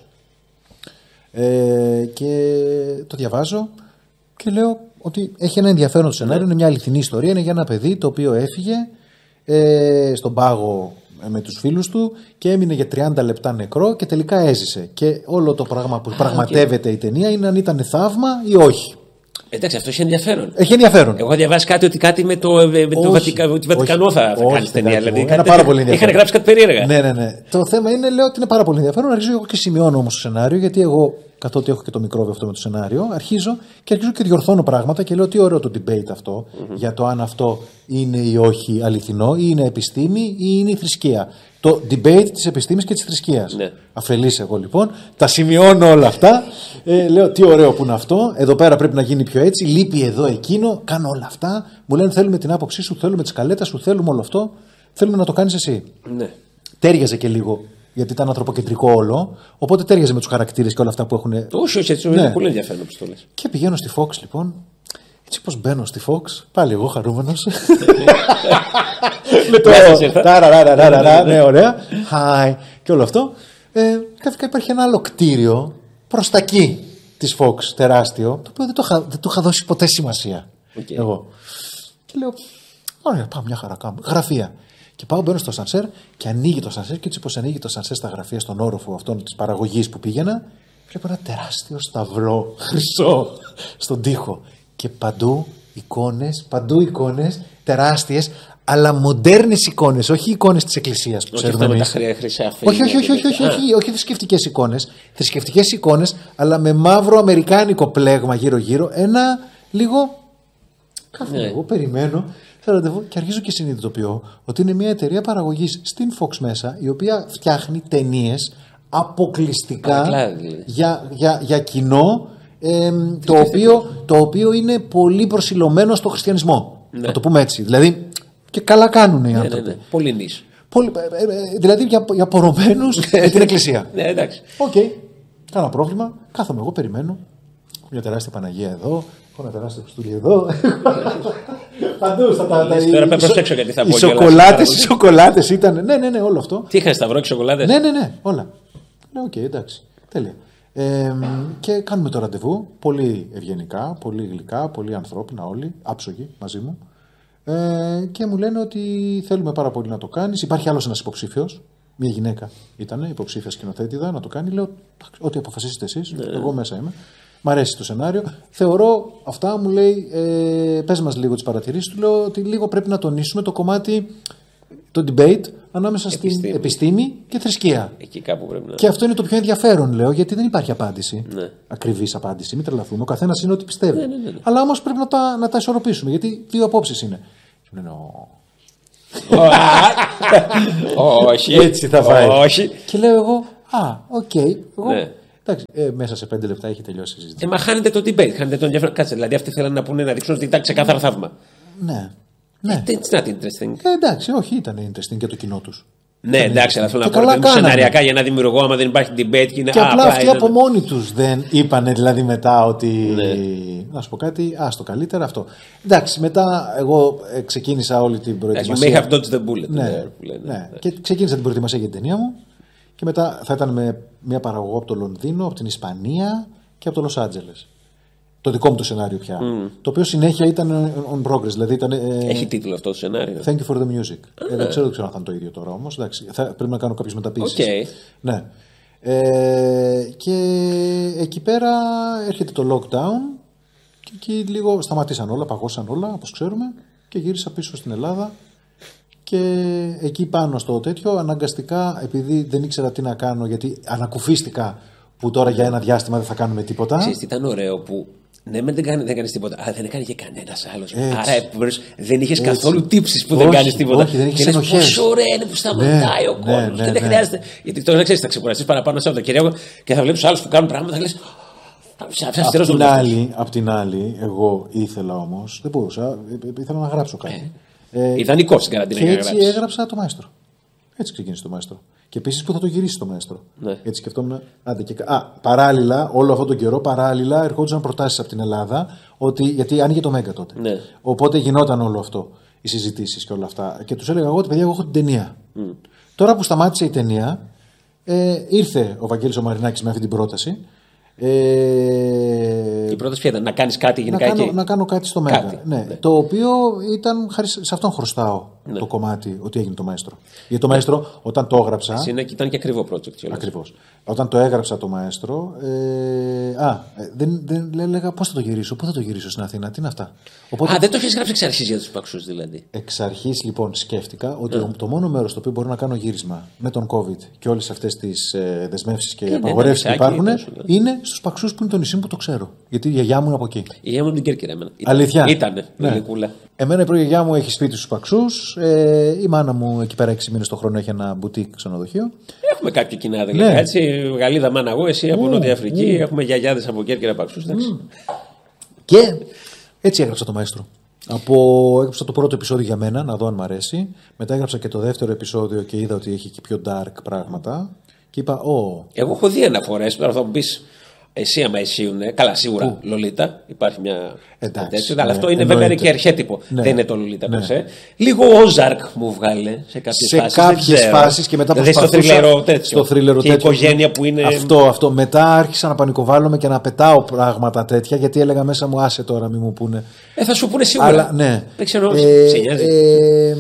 Ε, και το διαβάζω και λέω ότι έχει ένα ενδιαφέρον το σενάριο, είναι μια αληθινή ιστορία, είναι για ένα παιδί το οποίο έφυγε ε, στον πάγο με τους φίλους του και έμεινε για τριάντα λεπτά νεκρό και τελικά έζησε. Και όλο το πράγμα που ah, πραγματεύεται okay. η ταινία είναι αν ήταν θαύμα ή όχι. Εντάξει, αυτό έχει ενδιαφέρον. Έχει ενδιαφέρον. Εγώ διαβάσει κάτι ότι κάτι με το, με το Βατικα, Βατικανό όχι, θα, θα όχι, κάνει ταινία. Δηλαδή, είναι κάτι, πάρα πολύ ενδιαφέρον. Είχαν γράψει κάτι περίεργα. Ναι, ναι, ναι. Το θέμα είναι, λέω ότι είναι πάρα πολύ ενδιαφέρον. Αρχίζω εγώ και σημειώνω όμως το σενάριο, γιατί εγώ, καθότι έχω και το μικρόβιο αυτό με το σενάριο, αρχίζω και αρχίζω και διορθώνω πράγματα και λέω τι ωραίο το debate αυτό mm-hmm. για το αν αυτό είναι ή όχι αληθινό, ή είναι επιστήμη ή είναι η θρησκεία. Το debate της επιστήμης και της θρησκείας. Ναι. Αφελής εγώ λοιπόν, τα σημειώνω όλα αυτά. Ε, λέω τι ωραίο που είναι αυτό. Εδώ πέρα πρέπει να γίνει πιο έτσι. Λείπει εδώ εκείνο. Κάνω όλα αυτά. Μου λένε θέλουμε την άποψή σου, θέλουμε τη σκαλέτα σου, θέλουμε όλο αυτό. Θέλουμε να το κάνεις εσύ. Ναι. Τέριαζε και λίγο. Γιατί ήταν ανθρωποκεντρικό όλο. Οπότε τέριαζε με τους χαρακτήρες και όλα αυτά που έχουν. Όχι, όχι, έτσι είναι πολύ ενδιαφέρον που το λες. Και πηγαίνω στη Fox λοιπόν. Έτσι πως μπαίνω στη Fox, πάλι εγώ χαρούμενος. Με το ταραραραραρα, ναι, ωραία. Hi, και όλο αυτό. Καθικά υπάρχει ένα άλλο κτίριο προς τα εκεί της Fox, τεράστιο, το οποίο δεν το είχα δώσει ποτέ σημασία. Εγώ. Και λέω, ωραία, πάω μια χαρά κάνω. Γραφεία. Και πάω, μπαίνω στο σανσέρ και ανοίγει το σανσέρ. Και έτσι πως ανοίγει το σανσέρ στα γραφεία, στον όροφο αυτών της παραγωγής που πήγαινα, βλέπω ένα τεράστιο σταυρό χρυσό στον τοίχο. Και παντού εικόνες, παντού εικόνες τεράστιες, αλλά μοντέρνες εικόνες, όχι εικόνες της εκκλησίας που ξέρουμε εμείς. Όχι, όχι, όχι, όχι, όχι, όχι, όχι, όχι θρησκευτικές εικόνες. Θρησκευτικές εικόνες, αλλά με μαύρο αμερικάνικο πλέγμα γύρω-γύρω. Ένα λίγο. Κάθομαι εγώ, περιμένω. Σε ραντεβού και αρχίζω και συνειδητοποιώ ότι είναι μια εταιρεία παραγωγής στην Fox μέσα, η οποία φτιάχνει ταινίες αποκλειστικά για, για, για κοινό. Ε, το, οποίο, το οποίο είναι πολύ προσιλωμένο στο χριστιανισμό. Ναι. Να το πούμε έτσι. Δηλαδή, και καλά κάνουν οι άνθρωποι. Ναι, ναι, ναι. Πολύ νης. Πολύ, ε, ε, δηλαδή για, για πορωμένους με την εκκλησία. Ναι, εντάξει. Οκ. Okay. Κάνα πρόβλημα. Κάθομαι εγώ, περιμένω. Μια τεράστια Παναγία εδώ. Έχω ένα τεράστιο Χριστούλη εδώ. Παντού στα τα. Τώρα πρέπει να προσέξω γιατί θα πω. Οι σοκολάτες ήταν. Ναι, ναι, ναι, όλο αυτό. Τι είχαν σταυρό και σοκολάτες. Ναι, ναι, ναι, όλα. Ναι, οκ, εντάξει. Τέλεια. Ε, και κάνουμε το ραντεβού πολύ ευγενικά, πολύ γλυκά, πολύ ανθρώπινα όλοι, άψογοι μαζί μου, ε, και μου λένε ότι θέλουμε πάρα πολύ να το κάνεις. Υπάρχει άλλος ένας υποψήφιος, μια γυναίκα ήταν υποψήφια σκηνοθέτηδα να το κάνει. Λέω ό,τι αποφασίσετε εσείς, ναι. Εγώ μέσα είμαι, μ' αρέσει το σενάριο, θεωρώ αυτά. Μου λέει ε, πες μας λίγο τις παρατηρήσεις του. Λέω ότι λίγο πρέπει να τονίσουμε το κομμάτι το debate ανάμεσα επιστήμη. στην επιστήμη και θρησκεία. Εκεί κάπου πρέπει να... Και αυτό είναι το πιο ενδιαφέρον, λέω, γιατί δεν υπάρχει απάντηση. Ναι. Ακριβής απάντηση. Μην τρελαθούμε. Ο καθένας είναι ό,τι πιστεύει. Ναι, ναι, ναι, ναι. Αλλά όμως πρέπει να τα, να τα ισορροπήσουμε. Γιατί δύο απόψεις είναι. είναι ο... Όχι. Έτσι θα φάει. Όχι. Και λέω εγώ, α, οκ. Okay, εγώ... Ναι. Εντάξει, ε, μέσα σε πέντε λεπτά έχει τελειώσει η συζήτηση. Ε, μα χάνετε το debate, χάνετε τον ενδιαφέρον. Κάτσε, δηλαδή αυτοί θέλουν να πούνε να δείξουν ότι ήταν ξεκάθαρα θαύμα. Ναι. ναι. It's not interesting. Ε, εντάξει, όχι, ήταν interesting για το κοινό του. Ναι, εντάξει, αλλά θέλω να πω ότι σεναριακά για να δημιουργώ, άμα δεν υπάρχει debate και είναι. Και α, απλά αυτοί είναι... από μόνοι του δεν είπανε δηλαδή μετά ότι. Ναι. Να σου πω κάτι, άστο καλύτερα αυτό. Εντάξει, μετά εγώ ε, ξεκίνησα όλη την προετοιμασία. You may have dodged the bullet. Ναι, ναι, ναι, ναι. ναι. Και ξεκίνησα την προετοιμασία για την ταινία μου. Και μετά θα ήταν με μια παραγωγό από το Λονδίνο, από την Ισπανία και από το Λος Άντζελες. Το δικό μου το σενάριο πια. Mm. Το οποίο συνέχεια ήταν on progress. Δηλαδή ήταν, ε, Έχει τίτλο αυτό το σενάριο. Thank you for the music. Ah. Ε, δεν ξέρω, δεν ξέρω αν θα είναι το ίδιο τώρα όμως. Πρέπει να κάνω κάποιες μεταπίσεις. Okay. Ναι. Ε, και εκεί πέρα έρχεται το lockdown και εκεί λίγο σταματήσαν όλα, παγώσαν όλα όπως ξέρουμε και γύρισα πίσω στην Ελλάδα. Και εκεί πάνω στο τέτοιο, αναγκαστικά, επειδή δεν ήξερα τι να κάνω, γιατί ανακουφίστηκα που τώρα για ένα διάστημα δεν θα κάνουμε τίποτα. Ξέρεις, ήταν ωραίο που ναι, δεν κάνεις δεν τίποτα, αλλά δεν έκανε και κανένας άλλος. Άρα δεν είχες καθόλου τύψεις που όχι, δεν κάνεις τίποτα. Όχι, δεν είχες ενοχές. Πόσο ωραία είναι που σταματάει ναι, ο κόσμος. Ναι, ναι, και δεν ναι. χρειάζεται. Γιατί τώρα ξέρεις, θα ξεκουραστείς παραπάνω Σαββατοκύριακο και θα βλέπεις άλλους που κάνουν πράγματα. Θα λες. Απ' την, άλλη, απ' την άλλη, εγώ ήθελα όμως, δεν μπορούσα, ήθελα να γράψω κάτι. Ε, Ιδανικό στην καραντίνα. Και έτσι έγραψα το Μαέστρο. Έτσι ξεκίνησε το Μαέστρο. Και επίσης που θα το γυρίσει το Μαέστρο. Ναι. Έτσι σκεφτόμουν. Άντε και... Α, παράλληλα, όλο αυτόν τον καιρό, παράλληλα ερχόντουσαν προτάσεις από την Ελλάδα, ότι, γιατί άνοιγε το Μέγκα τότε. Ναι. Οπότε γινόταν όλο αυτό, οι συζητήσεις και όλα αυτά. Και τους έλεγα εγώ ότι παιδιά, εγώ έχω την ταινία. Mm. Τώρα που σταμάτησε η ταινία, ε, ήρθε ο Βαγγέλης ο Μαρινάκης με αυτή την πρόταση. Ε, η πρόταση ποια ήταν, να κάνεις κάτι γενικά να κάνω, εκεί. Να κάνω κάτι στο Μέγκα. Ναι. Ναι. Το οποίο ήταν, χάρη σε αυτόν χρωστάω ναι. το κομμάτι ότι έγινε το Μαέστρο. Γιατί το Μαέστρο, όταν το έγραψα. Εσύ είναι, ήταν και ακριβό project. Ακριβώς. Όταν το έγραψα το Μαέστρο. Ε, α, δεν, δεν έλεγα πώς θα το γυρίσω, πού θα το γυρίσω στην Αθήνα, τι είναι αυτά. Οπότε, α, δεν το έχεις γράψει εξ αρχής για τους Παξούς δηλαδή. Εξ αρχής λοιπόν σκέφτηκα ότι yeah. το μόνο μέρος στο οποίο μπορώ να κάνω γύρισμα με τον COVID και όλες αυτές τις ε, δεσμεύσεις και απαγορεύσεις που υπάρχουν είναι στους Παξούς που είναι το νησί μου που το ξέρω. Γιατί η γιαγιά μου είναι από εκεί. Η γιαγιά μου είναι την Κέρκυρα εμένα. Αλήθεια. Ήτανε. Ναι. Εμένα η προγιαγιά μου έχει σπίτι στους Παξούς. Ε, η μάνα μου εκεί πέρα έξι μήνες το χρόνο έχει ένα μπουτίκ ξενοδοχείο. Έχουμε κάποια κοινά δηλαδή. Ναι. Έτσι, Γαλλίδα μάνα εγώ, εσύ από mm. Νότια Αφρική. Mm. Έχουμε γιαγιάδες από Κέρκυρα Παξούς. Mm. Και έτσι έγραψα το Μαέστρο. Από, έγραψα το πρώτο επεισόδιο για μένα, να δω αν μ' αρέσει. Μετά έγραψα και το δεύτερο επεισόδιο και είδα ότι έχει και πιο dark πράγματα. Και είπα, Ω. Εγώ έχω δει αναφορές, τώρα θα μου πεις. Εσύ, άμα ισχύουνε, καλά, σίγουρα Πού? Λολίτα, υπάρχει μια. Εντάξει, τέτοιο, ναι, αλλά αυτό είναι εννοείται. βέβαια και αρχέτυπο. Ναι, δεν είναι το Λολίτα ναι. περσέ. Λίγο Όζαρκ μου βγάλε σε κάποιες σε φάσεις. κάποιες φάσεις και μετά δηλαδή προσπαθούσα. Στο θρίλερο τέτοιο. Στο θρίλερο και η οικογένεια που είναι. Αυτό, αυτό. Μετά άρχισα να πανικοβάλλομαι και να πετάω πράγματα τέτοια γιατί έλεγα μέσα μου, άσε τώρα, μη μου πούνε. Ε, θα σου πούνε σίγουρα. Αλλά, ναι. Δεν ξέρω, ε, σε νοιάζει. Ε,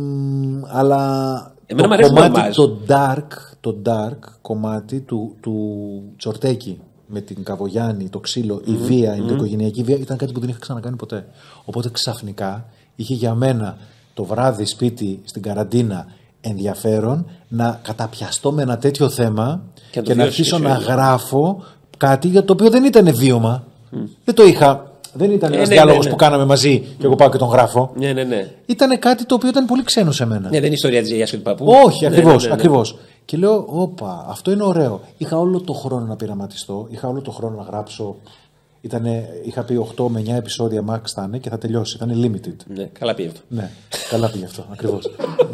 αλλά. Εμένα το κομμάτι, το dark, το dark κομμάτι του, του Τσορτέκη με την Καβογιάννη, το ξύλο, mm-hmm. η βία, η mm-hmm. οικογενειακή βία ήταν κάτι που δεν είχα ξανακάνει ποτέ. Οπότε ξαφνικά είχε για μένα το βράδυ σπίτι στην καραντίνα ενδιαφέρον να καταπιαστώ με ένα τέτοιο θέμα και, και να αρχίσω να γράφω κάτι για το οποίο δεν ήταν βίωμα. Mm. Δεν το είχα. Δεν ήταν ένας ναι, διάλογος ναι, ναι. που κάναμε μαζί και εγώ πάω και τον γράφω. Ναι, ναι, ναι. Ήταν κάτι το οποίο ήταν πολύ ξένο σε μένα. Ναι, δεν είναι η ιστορία της γιαγιάς και του παππού. Όχι, ακριβώς. Ναι, ναι, ναι, ναι. ακριβώς. Και λέω, όπα, αυτό είναι ωραίο. Είχα όλο το χρόνο να πειραματιστώ, είχα όλο το χρόνο να γράψω. Ήτανε, είχα πει οκτώ με εννιά επεισόδια max θα είναι και θα τελειώσει. Ήταν limited. Ναι, καλά πήγε αυτό. Ναι, καλά πήγε αυτό, ακριβώς.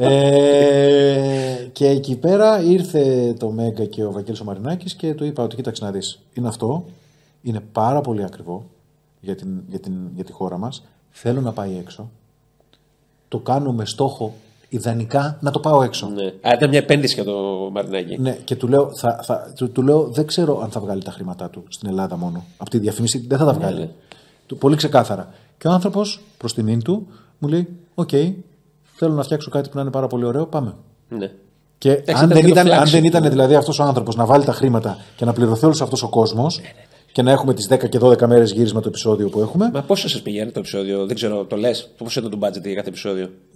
ε, και εκεί πέρα ήρθε το Μέγκα και ο Βαγγέλης ο Μαρινάκης και του είπα ότι κοίταξε να δεις. Είναι αυτό, είναι πάρα πολύ ακριβό για, την, για, την, για τη χώρα μας. Θέλω να πάει έξω. Το κάνω με στόχο ιδανικά να το πάω έξω. Ναι. Α, ήταν μια επένδυση για το Μαρινάκη. Ναι, και του λέω, θα, θα, του, του λέω, δεν ξέρω αν θα βγάλει τα χρήματά του στην Ελλάδα μόνο. Από τη διαφήμιση δεν θα τα βγάλει. Ναι, ναι. Του, πολύ ξεκάθαρα. Και ο άνθρωπος, προς τιμήν του, μου λέει: Οκ, okay, θέλω να φτιάξω κάτι που να είναι πάρα πολύ ωραίο, πάμε. Ναι. Και εντάξει, αν, δεν ήταν, αν δεν ήταν δηλαδή αυτός ο άνθρωπος να βάλει τα χρήματα και να πληρωθεί όλος αυτός ο κόσμος. Ναι, ναι, ναι. Και να έχουμε τις δέκα και δώδεκα μέρες γύρισμα το επεισόδιο που έχουμε. Μα πόσο σας πηγαίνει το επεισόδιο, δεν ξέρω, το λες, πόσο ήταν το budget για κάθε επεισόδιο.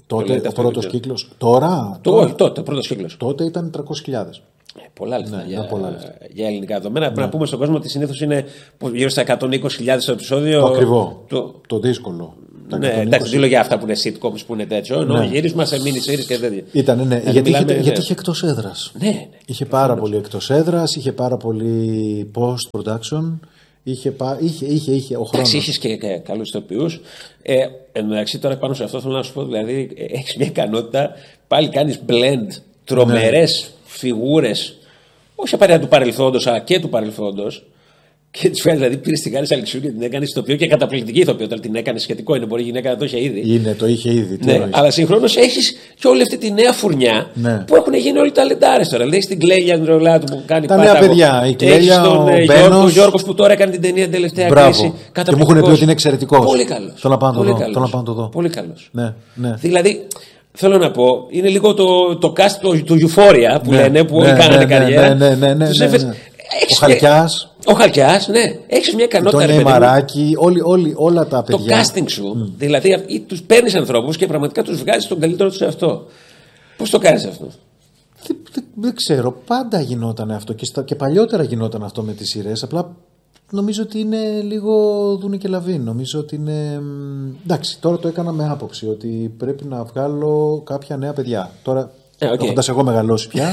Τότε ο πρώτος κύκλος. Τώρα. Το, όχι, τότε, ο πρώτος κύκλος. Τότε ήταν τριακόσιες χιλιάδες. Ε, πολλά λεφτά, ναι, για, πολλά λεφτά για ελληνικά δεδομένα. Ναι. Πρέπει να πούμε στον κόσμο ότι συνήθως είναι γύρω στα εκατόν είκοσι χιλιάδες το επεισόδιο. Το ακριβό. Το, το δύσκολο. Ναι, εντάξει, δεν λέω για αυτά που είναι sitcoms που είναι τέτοιο. Ναι. Γύρισμα σε mini series και τέτοια. Ήταν, ναι. Δηλαδή, γιατί, μιλάμε, είχε, ναι. γιατί είχε εκτός έδρας. Ναι, ναι. Είχε πάρα πολύ εκτός έδρας, είχε πάρα πολύ post production. Είχε, είχε, είχε, είχε ο χρόνος. Εντάξει, είχες και, και καλούς ηθοποιούς. Ε, εν μεταξύ, τώρα πάνω σε αυτό θέλω να σου πω, δηλαδή, έχεις μια ικανότητα, πάλι κάνεις blend τρομερές ναι. φιγούρες, όχι απαραίτητα του παρελθόντος, αλλά και του παρελθόντος. Και τη φέρνει, δηλαδή, πήρε την Κάρη Αλεξίου και την έκανε ηθοποιό και καταπληκτική ηθοποιό. Όταν την έκανε σχετικό είναι, μπορεί η γυναίκα να το είχε ήδη. Είναι, το είχε ήδη. Ναι, αλλά συγχρόνως έχεις και όλη αυτή τη νέα φουρνιά ναι. που έχουν γίνει όλοι ταλεντάρες τώρα. Δηλαδή, την Κλέλια Ανδρεολάτου που κάνει τα νέα παιδιά. Η Κλέλια, ο Μπένος, Γιώργος που τώρα έκανε την ταινία τελευταία κρίση. Και μου έχουν πει ότι είναι εξαιρετικός. Πολύ καλός. Θέλω να πάω να το δω. Πολύ καλός. Ναι, ναι. Δηλαδή. Θέλω να πω, είναι λίγο το, το cast του το, το Euphoria που ναι, λένε, που όλοι ναι, κάνανε ναι, καριέρα. Ναι, ναι, ναι, ναι, ναι, ναι, ναι. Ο Χαλκιάς. Ο Χαλκιάς, ναι. Έχεις μια ικανότητα. Το Μαράκι, όλοι, όλοι, όλα τα παιδιά. Το casting σου, mm. δηλαδή τους παίρνεις ανθρώπους και πραγματικά τους βγάζεις στον καλύτερο τους εαυτό. Πώς το κάνεις αυτό? Δεν, δεν, δεν ξέρω, πάντα γινόταν αυτό και, στα, και παλιότερα γινόταν αυτό με τις σειρές. Απλά νομίζω ότι είναι λίγο δούνε και λαβή. Νομίζω ότι είναι. Εντάξει, τώρα το έκανα με άποψη ότι πρέπει να βγάλω κάποια νέα παιδιά. Τώρα, ε, okay. έχοντας εγώ μεγαλώσει πια.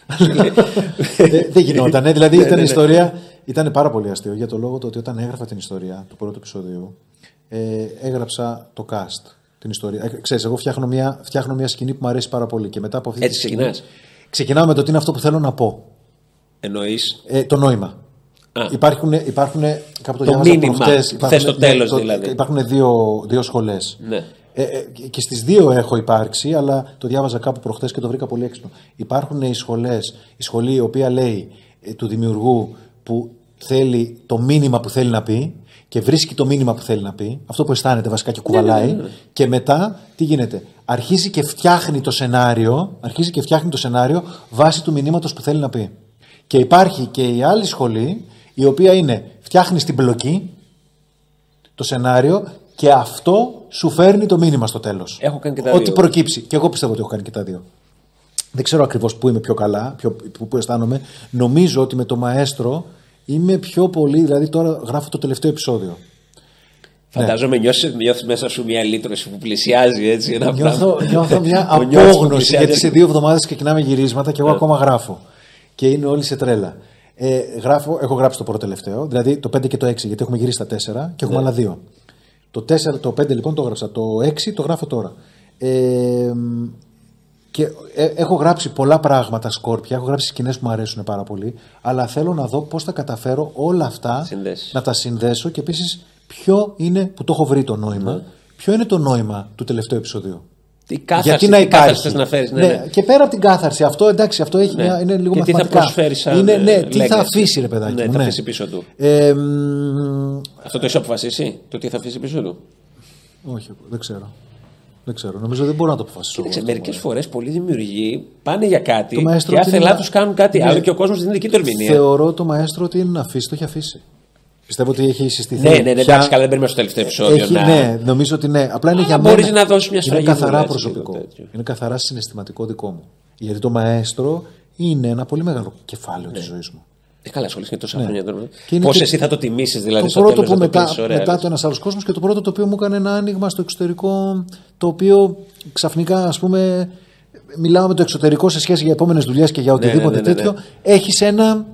δεν, δεν γινόταν. Δηλαδή ήταν η ιστορία. Ήταν πάρα πολύ αστείο για το λόγο το ότι όταν έγραφα την ιστορία του πρώτου επεισοδίου, ε, έγραψα το cast. Την ιστορία. Ε, ξέρεις, εγώ φτιάχνω μια, φτιάχνω μια σκηνή που μου αρέσει πάρα πολύ. Και μετά από αυτή Έτσι ξεκινάς. Ξεκινάω με το τι είναι αυτό που θέλω να πω. Εννοείς. Ε, το νόημα. Ah. Υπάρχουν, υπάρχουν κάπου το, το μήνυμα, θες το τέλος ναι, δηλαδή. Υπάρχουν δύο, δύο σχολές. Ναι. Ε, ε, και στις δύο έχω υπάρξει, αλλά το διάβαζα κάπου προχθές και το βρήκα πολύ έξυπνο. Υπάρχουν οι σχολές, η σχολή η οποία λέει ε, του δημιουργού που θέλει το μήνυμα που θέλει να πει και βρίσκει το μήνυμα που θέλει να πει, αυτό που αισθάνεται βασικά και κουβαλάει, ναι, ναι, ναι. Και μετά τι γίνεται? Αρχίζει και φτιάχνει το σενάριο, αρχίζει και φτιάχνει το σενάριο βάσει του μηνύματος που θέλει να πει. Και υπάρχει και η άλλη σχολή, η οποία είναι φτιάχνει την πλοκή, το σενάριο και αυτό σου φέρνει το μήνυμα στο τέλος. Έχω κάνει και τα Ό,τι δύο. προκύψει. Και εγώ πιστεύω ότι έχω κάνει και τα δύο. Δεν ξέρω ακριβώς πού είμαι πιο καλά, πιο, πού, πού αισθάνομαι. Νομίζω ότι με το Μαέστρο είμαι πιο πολύ, δηλαδή τώρα γράφω το τελευταίο επεισόδιο. Φαντάζομαι ναι. νιώθεις, νιώθεις μέσα σου μια λύτρωση που πλησιάζει έτσι. Ένα νιώθω, νιώθω μια απόγνωση γιατί σε δύο εβδομάδες ξεκινάμε γυρίσματα και εγώ ακόμα γράφω. Και είναι όλοι σε τρέλα. Ε, γράφω, έχω γράψει το πρώτο τελευταίο, δηλαδή το πέντε και το έξι, γιατί έχουμε γυρίσει τα τέσσερα και έχουμε ναι. άλλα δύο. Το, τέσσερα, το πέντε λοιπόν το έγραψα, το έξι το γράφω τώρα. Ε, και ε, έχω γράψει πολλά πράγματα σκόρπια, έχω γράψει σκηνές που μου αρέσουν πάρα πολύ, αλλά θέλω να δω πώς θα καταφέρω όλα αυτά Συνδέσεις. Να τα συνδέσω και επίσης ποιο είναι, που το έχω βρει το νόημα, ναι. ποιο είναι το νόημα του τελευταίου επεισοδίου. Η κάθαρση, γιατί να υπάρχει. Να φέρεις, ναι, ναι, ναι. Και πέρα από την κάθαρση, αυτό εντάξει, αυτό έχει ναι. μια, είναι λίγο και μαθηματικά. Τι θα προσφέρει σαν είναι, ναι, legacy. Τι θα αφήσει, ρε παιδάκι. Ναι, μου, θα ναι. αφήσει πίσω του. Ε, αυτό το έχει αποφασίσει, το τι θα αφήσει πίσω του? Όχι, δεν ξέρω. Δεν ξέρω. Νομίζω δεν μπορώ να το αποφασίσω. Μερικές φορές πολλοί δημιουργοί πάνε για κάτι και άθελά είναι... τους κάνουν κάτι ναι. άλλο και ο κόσμος δίνει δική του ερμηνεία. Θεωρώ το Μαέστρο ότι είναι να αφήσει, το έχει αφήσει. Πιστεύω ότι έχει συστηθεί. Ναι, ναι, ναι, εντάξει, καλά, δεν παίρνουμε στο τελευταίο επεισόδιο. Έχει, να... Ναι, νομίζω ότι ναι. Απλά είναι Α, για μένα. Μπορείς να δώσεις μια είναι καθαρά προσωπικό. Είναι καθαρά συναισθηματικό δικό μου. Γιατί το Μαέστρο είναι ένα πολύ μεγάλο κεφάλαιο ναι. της ζωής μου. Ε, καλά, ασχολείσαι και τόσα ναι. χρόνια. Πώς και... εσύ θα το τιμήσεις, δηλαδή. Το στο πρώτο τέλος, που μετά, το ωραία, μετά το ένας άλλος κόσμος και το πρώτο το οποίο μου έκανε ένα άνοιγμα στο εξωτερικό, το οποίο ξαφνικά, ας πούμε, μιλάω με το εξωτερικό σε σχέση για επόμενες δουλειές και για οτιδήποτε ναι, ναι, ναι, ναι, τέτοιο. Ναι. Έχεις ένα.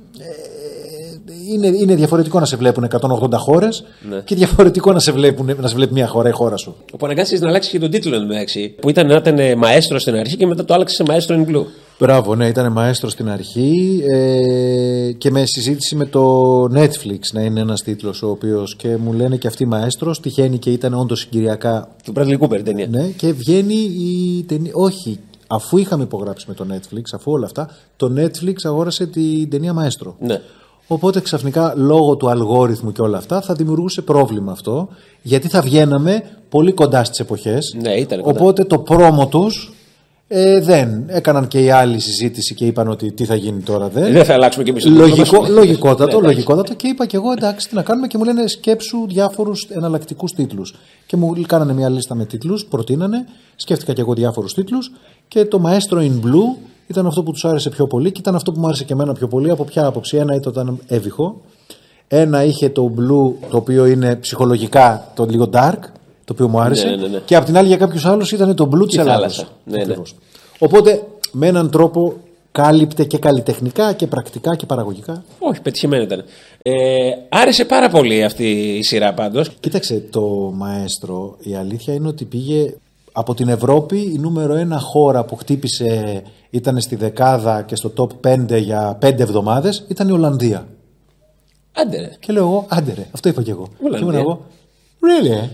Είναι, είναι διαφορετικό να σε βλέπουν εκατόν ογδόντα χώρες ναι. και διαφορετικό να σε, βλέπουν, να σε βλέπει μια χώρα η χώρα σου. Όπου αναγκάστηκες να αλλάξεις και τον τίτλο εντάξει, που ήταν να ήταν Μαέστρο στην αρχή και μετά το άλλαξε σε Μαέστρο in Blue. Μπράβο, ναι, ήταν Μαέστρο στην αρχή ε, και με συζήτηση με το Netflix να είναι ένας τίτλος ο οποίος και μου λένε και αυτοί Μαέστρος, τυχαίνει και ήταν όντως συγκυριακά. Του Bradley Cooper ταινία. Ναι, και βγαίνει η ταινία. Όχι, αφού είχαμε υπογράψει με το Netflix, αφού όλα αυτά, το Netflix αγόρασε την ταινία Μαέστρο. Ναι. Οπότε ξαφνικά λόγω του αλγόριθμου και όλα αυτά θα δημιουργούσε πρόβλημα αυτό, γιατί θα βγαίναμε πολύ κοντά στις εποχές. Ναι, ήταν κοντά. Οπότε το πρόμο τους Ε, δεν. Έκαναν και οι άλλοι συζήτηση και είπαν ότι τι θα γίνει τώρα. Δεν, δεν θα αλλάξουμε και εμείς το Λογικό, λογικότατο, λογικότατο. Και είπα και εγώ εντάξει, τι να κάνουμε. Και μου λένε σκέψου διάφορους εναλλακτικούς τίτλους. Και μου κάνανε μια λίστα με τίτλους, προτείνανε. Σκέφτηκα και εγώ διάφορους τίτλους. Και το Maestro in Blue ήταν αυτό που τους άρεσε πιο πολύ. Και ήταν αυτό που μου άρεσε και εμένα πιο πολύ. Από ποια άποψη? Ένα ήταν έβυχο. Ένα είχε το Blue, το οποίο είναι ψυχολογικά το λίγο dark. Το οποίο μου άρεσε. Ναι, ναι, ναι. Και απ' την άλλη για κάποιους άλλους ήταν το Blue της Ελλάδας. Ναι, ναι. Οπότε με έναν τρόπο κάλυπτε και καλλιτεχνικά και πρακτικά και παραγωγικά. Όχι, πετυχημένο ήταν. Ε, άρεσε πάρα πολύ αυτή η σειρά πάντως. Κοίταξε, το Μαέστρο, η αλήθεια είναι ότι πήγε από την Ευρώπη, η νούμερο ένα χώρα που χτύπησε, ήταν στη δεκάδα και στο top πέντε για πέντε εβδομάδες, ήταν η Ολλανδία. Άντε ρε. Και λέω εγώ, άντε ρε, αυτό είπα και εγώ. Ολλανδία. Και εγώ, really, ε?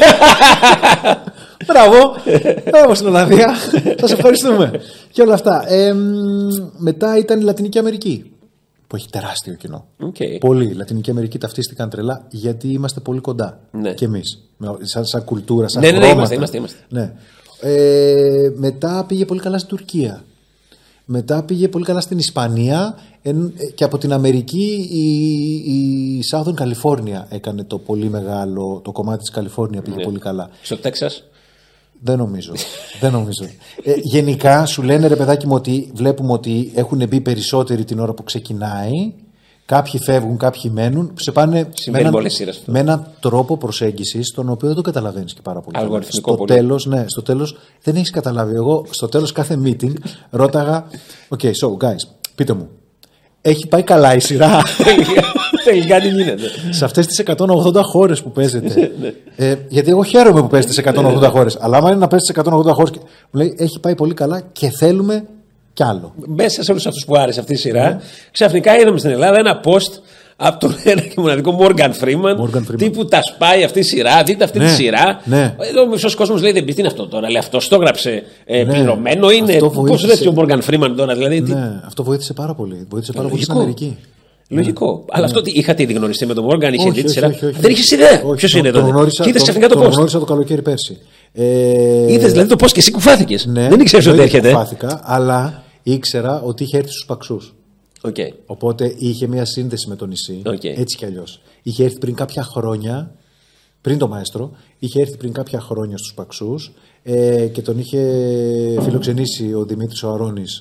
Μπράβο, μπράβο στην Ολλανδία. Θα σε ευχαριστούμε. Και όλα αυτά. Ε, μετά ήταν η Λατινική Αμερική, που έχει τεράστιο κοινό. Okay. Πολύ. Η Λατινική Αμερική ταυτίστηκαν τρελά γιατί είμαστε πολύ κοντά. Ναι. Και εμείς. Σαν, σαν κουλτούρα, σαν ναι, χρώματα. Ναι, είμαστε, είμαστε, είμαστε. Ναι. Ε, μετά πήγε πολύ καλά στην Τουρκία. Μετά πήγε πολύ καλά στην Ισπανία. Και από την Αμερική η, η Southern California έκανε το πολύ μεγάλο. Το κομμάτι της Καλιφόρνια πήγε ναι. πολύ καλά. Στο Τέξας. Δεν νομίζω. Δεν νομίζω. Ε, γενικά σου λένε ρε παιδάκι μου ότι βλέπουμε ότι έχουν μπει περισσότεροι την ώρα που ξεκινάει. Κάποιοι φεύγουν, κάποιοι μένουν. Σε πάνε με έναν, με έναν τρόπο προσέγγισης, τον οποίο δεν το καταλαβαίνεις και πάρα πολύ. Αλγοριθμικό στο πολύ. Τέλος, ναι, στο τέλος δεν έχεις καταλάβει. Εγώ στο τέλος κάθε meeting ρώταγα, OK, so guys, πείτε μου, έχει πάει καλά η σειρά? Τελικά τι γίνεται. Σε αυτές τις εκατόν ογδόντα χώρες που παίζετε. ε, γιατί εγώ χαίρομαι που παίζετε σε εκατόν ογδόντα χώρες. Αλλά άμα είναι να παίζετε σε εκατόν ογδόντα χώρες, μου λέει έχει πάει πολύ καλά και θέλουμε κι άλλο. Μέσα σε όλους αυτούς που άρεσε αυτή η σειρά, ξαφνικά είδαμε στην Ελλάδα ένα post από τον ένα και μοναδικό Morgan Freeman. Τύπου τα σπάει αυτή η σειρά, δείτε αυτή ναι, τη σειρά. Ναι. Εδώ ο μισός κόσμος λέει δεν πει τι είναι αυτό τώρα. Λέει αυτό το έγραψε ε, ναι, πληρωμένο. Είναι. Πώς λες και ο Morgan Freeman τώρα, δηλαδή. Ναι, τι... αυτό βοήθησε πάρα πολύ. Βοήθησε πάρα πολύ στην Αμερική. Λογικό. Ναι. Αλλά αυτό είχατε ήδη γνωριστεί με τον Μόργαν, είχε δει τη σειρά. Όχι, όχι, δεν είχε ιδέα. Ποιο είναι τότε? Και είδε ξαφνικά το πώ. Το γνώρισα το καλοκαίρι πέρσι. Ε... Είδε δηλαδή το πώ και εσύ κουφάθηκε. Ναι, δεν ήξερε ότι έρχεται. Κουφάθηκα, αλλά ήξερα ότι είχε έρθει στου Παξούς. Okay. Οπότε είχε μια σύνδεση με το νησί. Okay. Έτσι κι αλλιώς. Είχε έρθει πριν κάποια χρόνια, πριν το Μαέστρο, είχε έρθει πριν κάποια χρόνια στους Παξούς ε, και τον είχε φιλοξενήσει ο Δημήτρης ο Αρώνης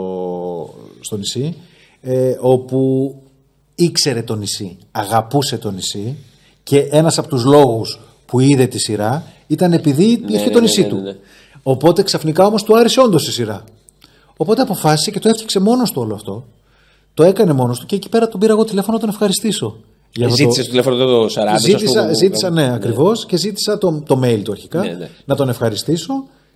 στο, στο νησί, ε, όπου ήξερε το νησί, αγαπούσε το νησί και ένας από τους λόγους που είδε τη σειρά ήταν επειδή ναι, είχε ναι, το νησί ναι, ναι, ναι, ναι. του. Οπότε ξαφνικά όμως του άρεσε όντως η σειρά. Οπότε αποφάσισε και το έφτιαξε μόνος του όλο αυτό. Το έκανε μόνος του και εκεί πέρα τον πήρα εγώ τηλέφωνο να τον ευχαριστήσω. Ζήτησε το τηλέφωνο το σαράντα. Ζήτησα, που... ζήτησα ναι, ναι. ακριβώς και ζήτησα το, το mail του αρχικά ναι, ναι. να τον ευχαριστήσω.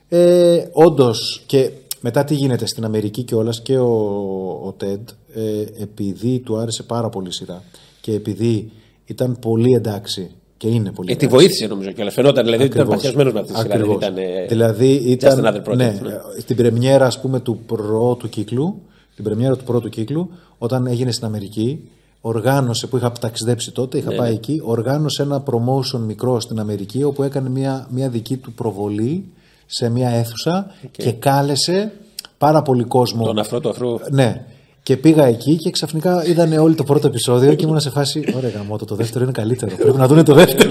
Ε, όντως και μετά τι γίνεται στην Αμερική και όλας και ο, ο Ted ε, επειδή του άρεσε πάρα πολύ η σειρά και επειδή ήταν πολύ εντάξει και είναι πολύ. Ε, τη βοήθησε νομίζω και όλα. Φαινόταν δηλαδή ότι ήταν παθιασμένος με αυτή τη σειρά. Ήταν, ε, δηλαδή ήταν. Project, ναι, ναι. Στην πρεμιέρα ας πούμε του πρώτου κύκλου, την πρεμιέρα του πρώτου κύκλου, όταν έγινε στην Αμερική, οργάνωσε που είχα ταξιδέψει τότε, είχα ναι, πάει ναι. εκεί, οργάνωσε ένα promotion μικρό στην Αμερική όπου έκανε μια, μια δική του προβολή σε μια αίθουσα okay. και κάλεσε πάρα πολύ κόσμο. Τον αφρό του αφρού. Ναι. Και πήγα εκεί και ξαφνικά είδαν όλοι το πρώτο επεισόδιο και ήμουν σε φάση. Ωραία, γαμώτο, το δεύτερο είναι καλύτερο. Πρέπει να δουν το δεύτερο.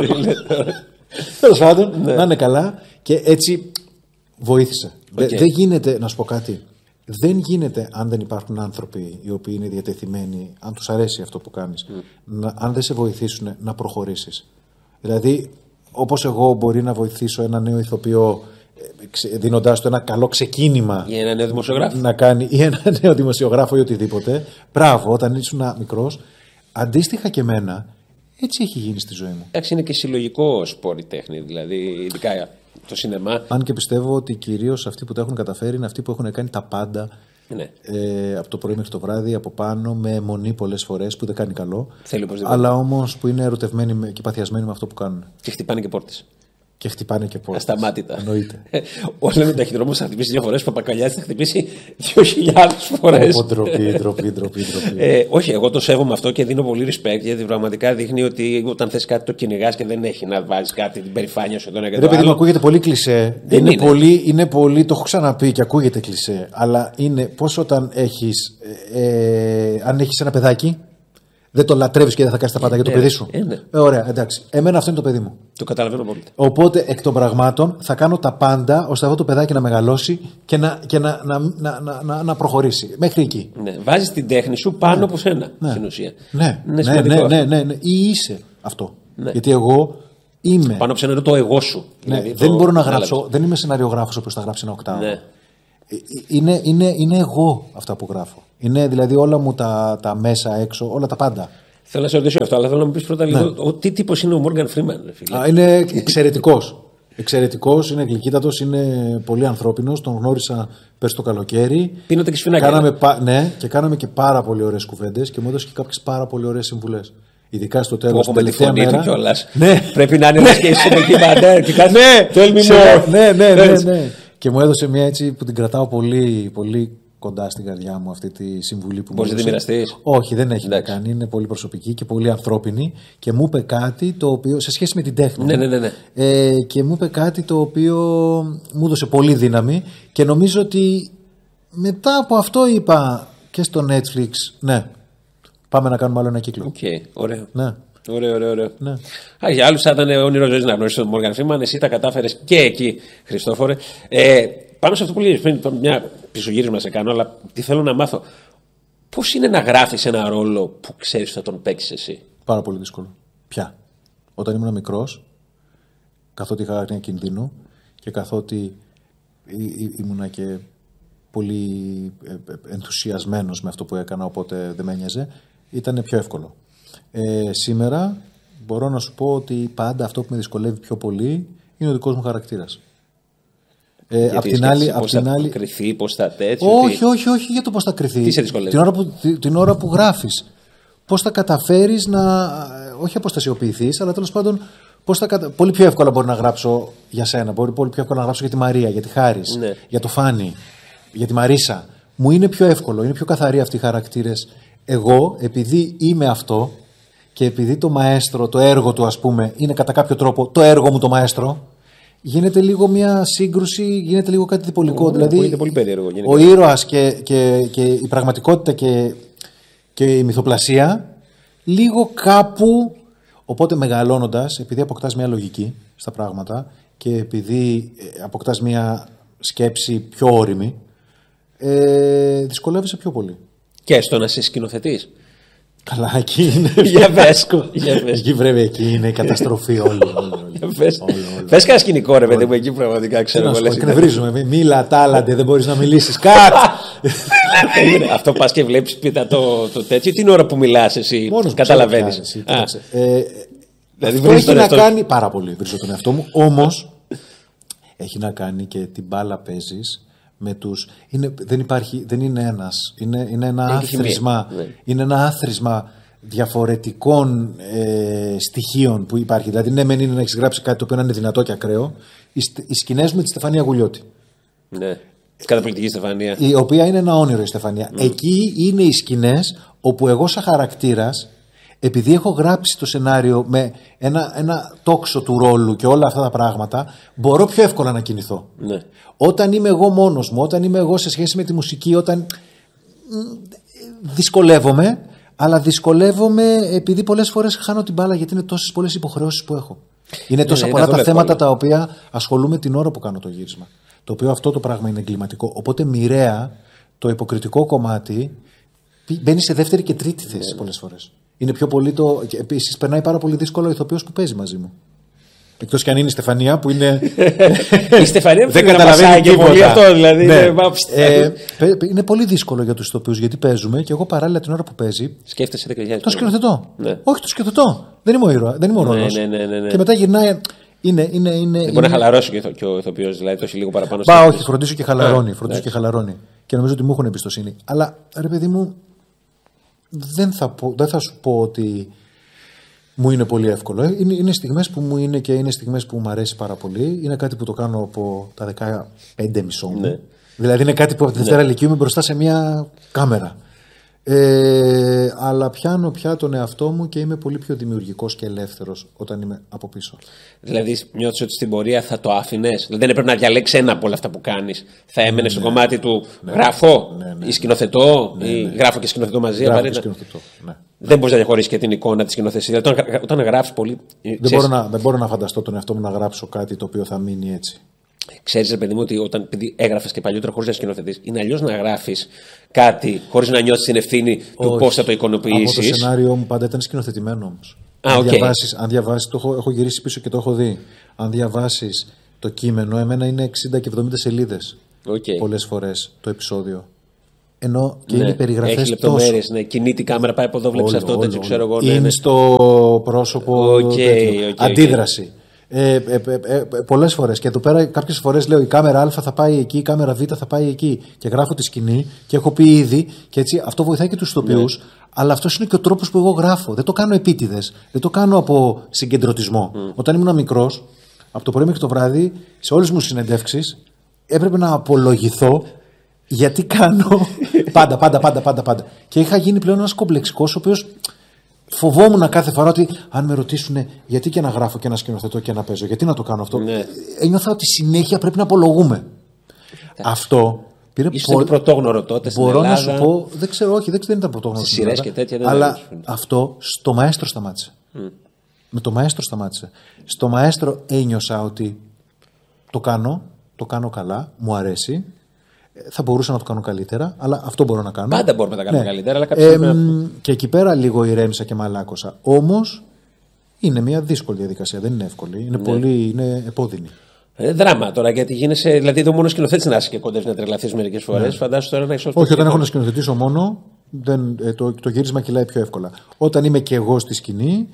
Τέλος πάντων, ναι. να είναι καλά. Και έτσι βοήθησε. Okay. Δεν γίνεται, να σου πω κάτι. Δεν γίνεται αν δεν υπάρχουν άνθρωποι οι οποίοι είναι διατεθειμένοι, αν τους αρέσει αυτό που κάνεις, mm. να, αν δεν σε βοηθήσουν να προχωρήσεις. Δηλαδή, όπως εγώ μπορεί να βοηθήσω ένα νέο ηθοποιό δίνοντάς του ένα καλό ξεκίνημα για ένα νέο δημοσιογράφο να κάνει, ή ένα νέο δημοσιογράφο ή οτιδήποτε. Μπράβο, όταν ήσουν μικρός. Αντίστοιχα και εμένα, έτσι έχει γίνει στη ζωή μου. Εντάξει, είναι και συλλογικό σπορ η τέχνη, δηλαδή ειδικά το σινεμά. Αν και πιστεύω ότι κυρίως αυτοί που τα έχουν καταφέρει είναι αυτοί που έχουν κάνει τα πάντα. Ναι. Ε, από το πρωί μέχρι το βράδυ, από πάνω, με αιμονή πολλές φορές που δεν κάνει καλό. Θέλει αλλά όμως που είναι ερωτευμένοι και παθιασμένοι με αυτό που κάνουν. Και χτυπάνε και πόρτες. Και χτυπάνε και πόρτες. Ασταμάτητα. Εννοείται. Όλοι λένε ταχυδρόμος θα χτυπήσει δύο φορές, ο Παπακαλιάς θα χτυπήσει δύο χιλιάδες φορές. Ω, ντροπή, ντροπή, ντροπή. Ε, όχι, εγώ το σέβομαι αυτό και δίνω πολύ respect, γιατί πραγματικά δείχνει ότι όταν θες κάτι το κυνηγάς και δεν έχει να βάλεις κάτι, την περηφάνεια σου εδώ και το άλλο. Ρε παιδί μου, ακούγεται πολύ κλισέ. Δεν είναι, είναι. Πολύ, είναι πολύ, το έχω ξαναπεί και ακούγεται κλισέ. Αλλά είναι πώς όταν έχεις, ε, ε, αν έχεις ένα παιδάκι, δεν το λατρεύεις και δεν θα κάνεις τα πάντα για το ε, παιδί σου. ε, ναι. Ε, ωραία, εντάξει. Εμένα αυτό είναι το παιδί μου. Το καταλαβαίνω πολύ. Οπότε εκ των πραγμάτων θα κάνω τα πάντα ώστε αυτό το παιδάκι να μεγαλώσει και να, και να, να, να, να, να, να προχωρήσει. Μέχρι εκεί. Ναι. Βάζεις την τέχνη σου πάνω ναι. από σένα, ναι. στην ουσία. Ναι, ναι, ναι, ναι, ναι, ναι, ναι. Ή είσαι αυτό. Ναι. Γιατί εγώ είμαι. Πάνω από σένα είναι το εγώ σου. Ναι. Δηλαδή, δεν το... μπορώ να γράψω. Δεν είμαι σεναριογράφος ο οποίος θα γράψει ένα οκτάωρο. Ναι. Είναι, είναι, είναι εγώ αυτά που γράφω. Είναι δηλαδή όλα μου τα, τα μέσα έξω, όλα τα πάντα. Θέλω να σε ρωτήσω αυτό, αλλά θέλω να μου πεις πρώτα λίγο ναι. τι τύπος είναι ο Μόργαν Φρήμαν. Είναι εξαιρετικός. Εξαιρετικός, είναι γλυκύτατος, είναι πολύ ανθρώπινος. Τον γνώρισα πέρσι το καλοκαίρι. Πίνονται και σφινάκια. Κάναμε, πα... ναι, και κάναμε και πάρα πολύ ωραίες κουβέντες και μου έδωσε και κάποιες πάρα πολύ ωραίες συμβουλές. Ειδικά στο τέλος. Που έχουμε τη φωνή μέρα... του κιόλας. Ναι. Πρέπει να είναι ένα και στο ντοκιμαντέρ και κάτι. Ναι, tell me more. Ναι, ναι, ναι, ναι. Και μου έδωσε μια έτσι που την κρατάω πολύ, πολύ κοντά στην καρδιά μου αυτή τη συμβουλή που μου έδωσε. Μπορείς να τη μοιραστείς? Όχι, δεν έχει να κάνει. Είναι πολύ προσωπική και πολύ ανθρώπινη. Και μου είπε κάτι το οποίο, σε σχέση με την τέχνη. Ναι, ναι, ναι, ναι. Ε, και μου είπε κάτι το οποίο μου έδωσε πολύ δύναμη. Και νομίζω ότι μετά από αυτό είπα και στο Netflix, ναι, πάμε να κάνουμε άλλο ένα κύκλο. Οκ, okay, ωραίο. Ναι. Ωραίο, ωραίο, ωραίο. Ναι. Α, για άλλους θα ήταν όνειρο ζωής να γνωρίσεις τον Μόργαν Φρήμαν. Εσύ τα κατάφερες και εκεί, Χριστόφορε. Ε, πάνω σε αυτό που λέγεις πριν, μια πισωγύρισμα σε κάνω, αλλά τι θέλω να μάθω. Πώς είναι να γράφεις ένα ρόλο που ξέρεις ότι θα τον παίξεις εσύ? Πάρα πολύ δύσκολο. Πια. Όταν ήμουν μικρός, καθότι είχα άγνοια κινδύνου και καθότι ήμουνα και πολύ ενθουσιασμένος με αυτό που έκανα, οπότε δεν με ένοιαζε, ήταν πιο εύκολο. Ε, σήμερα μπορώ να σου πω ότι πάντα αυτό που με δυσκολεύει πιο πολύ είναι ο δικός μου χαρακτήρας. Ε, απ' την άλλη, πώς θα άλλη... κρυθεί, πώς θα τέτοιο. Όχι, τι... όχι, όχι για το πώς θα κρυθεί. Τι σε δυσκολεύει? Την ώρα που, την ώρα που γράφεις. Πώς θα καταφέρεις να. Όχι αποστασιοποιηθείς, αλλά τέλος πάντων. Πώς θα κατα... Πολύ πιο εύκολα μπορεί να γράψω για σένα. Μπορεί πολύ πιο εύκολα να γράψω για τη Μαρία, για τη Χάρις, ναι. για το Φάνη, για τη Μαρίσα. Μου είναι πιο εύκολο, είναι πιο καθαροί αυτοί οι χαρακτήρες. Εγώ, επειδή είμαι αυτό και επειδή το μαέστρο, το έργο του, ας πούμε, είναι κατά κάποιο τρόπο το έργο μου το μαέστρο. Γίνεται λίγο μια σύγκρουση, γίνεται λίγο κάτι διπολικό. Oh, δηλαδή, πολύ περίεργο, ο ήρωας και, και, και η πραγματικότητα και, και η μυθοπλασία, λίγο κάπου. Οπότε μεγαλώνοντας, επειδή αποκτάς μια λογική στα πράγματα και επειδή αποκτάς μια σκέψη πιο όριμη, ε, δυσκολεύεσαι πιο πολύ. Και στο να σε σκηνοθετείς. Καλά, εκεί είναι. Για βέσκο. Εκεί πρέπει, εκεί είναι η καταστροφή όλη. Πες κανένα σκηνικό, ρε παιδί μου, εκεί πραγματικά ξέρω εγώ. Εκνευρίζουμε. Μίλα, τάλαντε, δεν μπορείς να μιλήσεις. Κάτ! Αυτό πας και βλέπεις πίτα το τέτοιο. Την ώρα που μιλάς εσύ καταλαβαίνεις. Αυτό έχει να κάνει. Πάρα πολύ βρίζω τον εαυτό μου. Όμως έχει να κάνει και την μπάλα παίζεις. Με τους... είναι, δεν υπάρχει, δεν είναι ένας, είναι, είναι ένα άθροισμα, ναι. είναι ένα άθροισμα διαφορετικών ε, στοιχείων που υπάρχει. Δηλαδή, ναι, μεν είναι να έχεις γράψει κάτι το οποίο είναι δυνατό και ακραίο. Οι, οι σκηνές με τη Στεφανία Γουλιώτη. Ναι. Καταπληκτική Στεφανία. Η οποία είναι ένα όνειρο η Στεφανία. Mm. Εκεί είναι οι σκηνές όπου εγώ, σαν χαρακτήρας, επειδή έχω γράψει το σενάριο με ένα, ένα τόξο του ρόλου και όλα αυτά τα πράγματα, μπορώ πιο εύκολα να κινηθώ. Ναι. Όταν είμαι εγώ μόνος μου, όταν είμαι εγώ σε σχέση με τη μουσική, όταν δυσκολεύομαι, αλλά δυσκολεύομαι επειδή πολλές φορές χάνω την μπάλα γιατί είναι τόσες πολλές υποχρεώσεις που έχω. Είναι τόσα ναι, πολλά είναι τα θέματα τα οποία ασχολούμαι την ώρα που κάνω το γύρισμα. Το οποίο αυτό το πράγμα είναι εγκληματικό. Οπότε μοιραία το υποκριτικό κομμάτι μπαίνει σε δεύτερη και τρίτη θέση ναι. πολλές φορές. Είναι πιο πολύ το. Επίσης, περνάει πάρα πολύ δύσκολο ο ηθοποιός που παίζει μαζί μου. Εκτός κι αν είναι η Στεφανία που είναι. Η Στεφανία δεν καταλαβαίνει και πολύ αυτό, δηλαδή. Ναι. Είναι... Ε, είναι πολύ δύσκολο για τους ηθοποιούς γιατί παίζουμε και εγώ παράλληλα την ώρα που παίζει. Σκέφτεσαι δεκαετία. Το σκηνοθετώ. Ναι. Όχι, το σκηνοθετώ. Δεν είμαι ο ήρωα, δεν είμαι ο ρόλος. Ναι, ναι, ναι, ναι. Και μετά γυρνάει. Είναι, είναι, είναι, δεν μπορεί να χαλαρώσει και ο ηθοποιός, δηλαδή το έχει λίγο παραπάνω. Μπα, όχι, φροντίζω και χαλαρώνει. Φροντίζω και χαλαρώνει. Και νομίζω ότι μου έχουν εμπιστοσύνη. Αλλά ρε παιδί μου. Δεν θα, πω, δεν θα σου πω ότι Μου είναι πολύ εύκολο. Είναι, είναι στιγμές που μου είναι και είναι στιγμές που μου αρέσει πάρα πολύ. Είναι κάτι που το κάνω από τα δεκαπέντε μισό μου. Ναι. Δηλαδή είναι κάτι που από τη Δευτέρα ναι. Λυκείου είμαι μπροστά σε μια κάμερα. Ε, αλλά πιάνω πια τον εαυτό μου και είμαι πολύ πιο δημιουργικός και ελεύθερος όταν είμαι από πίσω. Δηλαδή, νιώθεις ότι στην πορεία θα το άφηνες? Δηλαδή, δεν έπρεπε να διαλέξεις ένα από όλα αυτά που κάνεις. Θα έμενες ναι, στο κομμάτι του ναι, γράφω ναι, ναι, ή σκηνοθετώ, ναι, ναι. ή γράφω και σκηνοθετώ μαζί. Γράφω και σκηνοθετώ, ναι. Δεν μπορείς να διαχωρίσεις και την εικόνα της σκηνοθεσίας. Δηλαδή, όταν, όταν γράφεις πολύ. Δεν ξέρεις... μπορώ, να, δεν μπορώ να φανταστώ τον εαυτό μου να γράψω κάτι το οποίο θα μείνει έτσι. Ξέρεις, ρε παιδί μου, ότι όταν έγραφες και παλιότερα χωρίς να σκηνοθετείς, είναι αλλιώς να γράφεις κάτι χωρίς να νιώθεις την ευθύνη του πώς θα το εικονοποιήσεις. Από το σενάριό μου πάντα ήταν σκηνοθετημένο όμως. Α, αν, okay. διαβάσεις, αν διαβάσεις, το έχω, έχω γυρίσει πίσω και το έχω δει. Αν διαβάσεις το κείμενο, εμένα είναι εξήντα και εβδομήντα σελίδες okay. πολλές φορές το επεισόδιο. Ενώ και ναι, είναι περιγραφές έχει λεπτομέρειες, ναι. Κινείται η κάμερα, πάει από εδώ, βλέπεις όλο, αυτό, όλο, τέτοιο ξέρω εγώ. Ναι, είναι ναι. στο πρόσωπο, okay, okay, αντίδραση. Okay. Ε, ε, ε, ε, πολλές φορές. Και εδώ πέρα κάποιες φορές λέω η κάμερα Α θα πάει εκεί, η κάμερα Β θα πάει εκεί. Και γράφω τη σκηνή και έχω πει ήδη. Και έτσι αυτό βοηθάει και τους ηθοποιούς. Ναι. Αλλά αυτός είναι και ο τρόπος που εγώ γράφω. Δεν το κάνω επίτηδες. Δεν το κάνω από συγκεντρωτισμό. Mm. Όταν ήμουν μικρός, από το πρωί μέχρι το βράδυ, σε όλες μου συνεντεύξεις, έπρεπε να απολογηθώ γιατί κάνω. πάντα, πάντα, πάντα, πάντα, πάντα. Και είχα γίνει πλέον ένας κομπλεξικός, ο οποίος. Φοβόμουν κάθε φορά ότι αν με ρωτήσουν γιατί και να γράφω και να σκηνοθετώ και να παίζω, γιατί να το κάνω αυτό. Ναι. Ένιωθα ότι συνέχεια πρέπει να απολογούμε. Yeah. Αυτό πήρε πολύ. Ήσουν πρωτόγνωρο τότε στην Μπορώ Ελλάδα. να σου πω, δεν ξέρω, όχι, δεν, δεν ήταν πρωτόγνωρο. Στις σειρές και τέτοια δεν αλλά δεν αυτό στο Μαέστρο σταμάτησε. Mm. Με το Μαέστρο σταμάτησε. Στο Μαέστρο ένιωσα ότι το κάνω, το κάνω καλά, μου αρέσει. Θα μπορούσα να το κάνω καλύτερα, αλλά αυτό μπορώ να κάνω. Πάντα μπορούμε να τα κάνουμε ναι. καλύτερα, αλλά κάποια ε, να... Και εκεί πέρα λίγο ηρέμησα και μαλάκωσα. Όμως είναι μια δύσκολη διαδικασία, δεν είναι εύκολη. Είναι ναι. πολύ είναι επώδυνη. Ε, δράμα τώρα, γιατί γίνεσαι. Δηλαδή, το μόνο σκηνοθέτης να είσαι και κοντεύει να τρελαθείς μερικές φορές. Ναι. Φαντάσου τώρα να έχεις όχι, όταν έχω να σκηνοθετήσω μόνο, δεν, ε, το, το γύρισμα κυλάει πιο εύκολα. Όταν είμαι και εγώ στη σκηνή,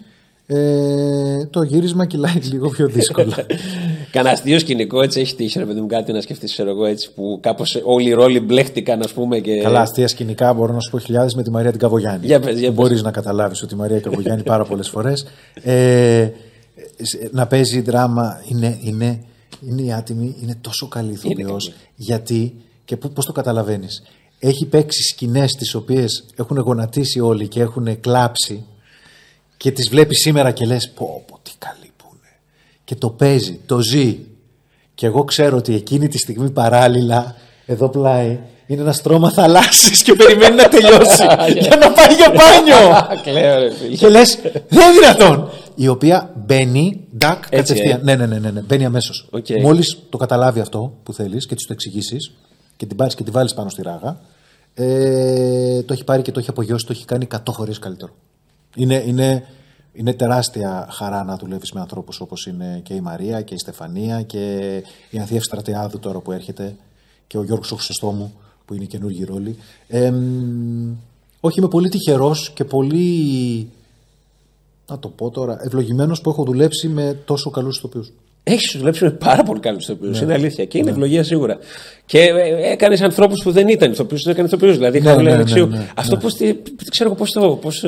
ε, το γύρισμα κυλάει λίγο πιο δύσκολα. Κανένα αστείο σκηνικό έτσι έχει τύχει, ρε παιδί μου, κάτι να σκεφτείς, ξέρω εγώ, έτσι που κάπως όλοι οι ρόλοι μπλέχτηκαν, ας πούμε. Και... Καλά, αστεία σκηνικά μπορώ να σου πω χιλιάδες με τη Μαρία την Καβογιάννη. Για πες, για πες. Μπορείς να καταλάβεις ότι η Μαρία Καβογιάννη πάρα πολλές φορές. Ε, να παίζει δράμα είναι, είναι, είναι η άτιμη, είναι τόσο καλή ηθοποιός. Γιατί και πώς το καταλαβαίνεις. Έχει παίξει σκηνές τις οποίες έχουν γονατίσει όλοι και έχουν κλάψει και τις βλέπεις σήμερα και λες πω πω τι καλή. Και το παίζει, το ζει. Και εγώ ξέρω ότι εκείνη τη στιγμή παράλληλα, εδώ πλάι, είναι ένα στρώμα θαλάσσης και περιμένει να τελειώσει για να πάει για μπάνιο. Και λες, δεν είναι δυνατόν. Η οποία μπαίνει, ντακ, κατευθείαν. Ναι, ναι, ναι, ναι, ναι, μπαίνει αμέσως. Okay. Μόλις το καταλάβει αυτό που θέλεις και της το εξηγήσεις και την πάρεις και τη βάλεις πάνω στη ράγα, ε, το έχει πάρει και το έχει απογειώσει, το έχει κάνει εκατό φορές καλύτερο. Είναι. είναι Είναι τεράστια χαρά να δουλεύεις με ανθρώπους όπως είναι και η Μαρία και η Στεφανία και η Ανθία Ευστρατιάδου τώρα που έρχεται και ο Γιώργος ο Χρυσοστόμου που είναι καινούργιοι ρόλοι. Ε, όχι, είμαι πολύ τυχερός και πολύ, να το πω τώρα, ευλογημένος που έχω δουλέψει με τόσο καλούς ηθοποιούς. Έχεις δουλέψει με πάρα πολύ καλούς ηθοποιούς, ναι. Είναι αλήθεια και είναι ναι. ευλογία σίγουρα. Και έκανες ανθρώπους που δεν ήταν ηθοποιούς, δεν έκανε ηθοποιούς. Δηλαδή, ναι, ναι, ναι, ναι, ναι. Αυτό ναι. πώς, τι, ξέρω πώς το. Πώς,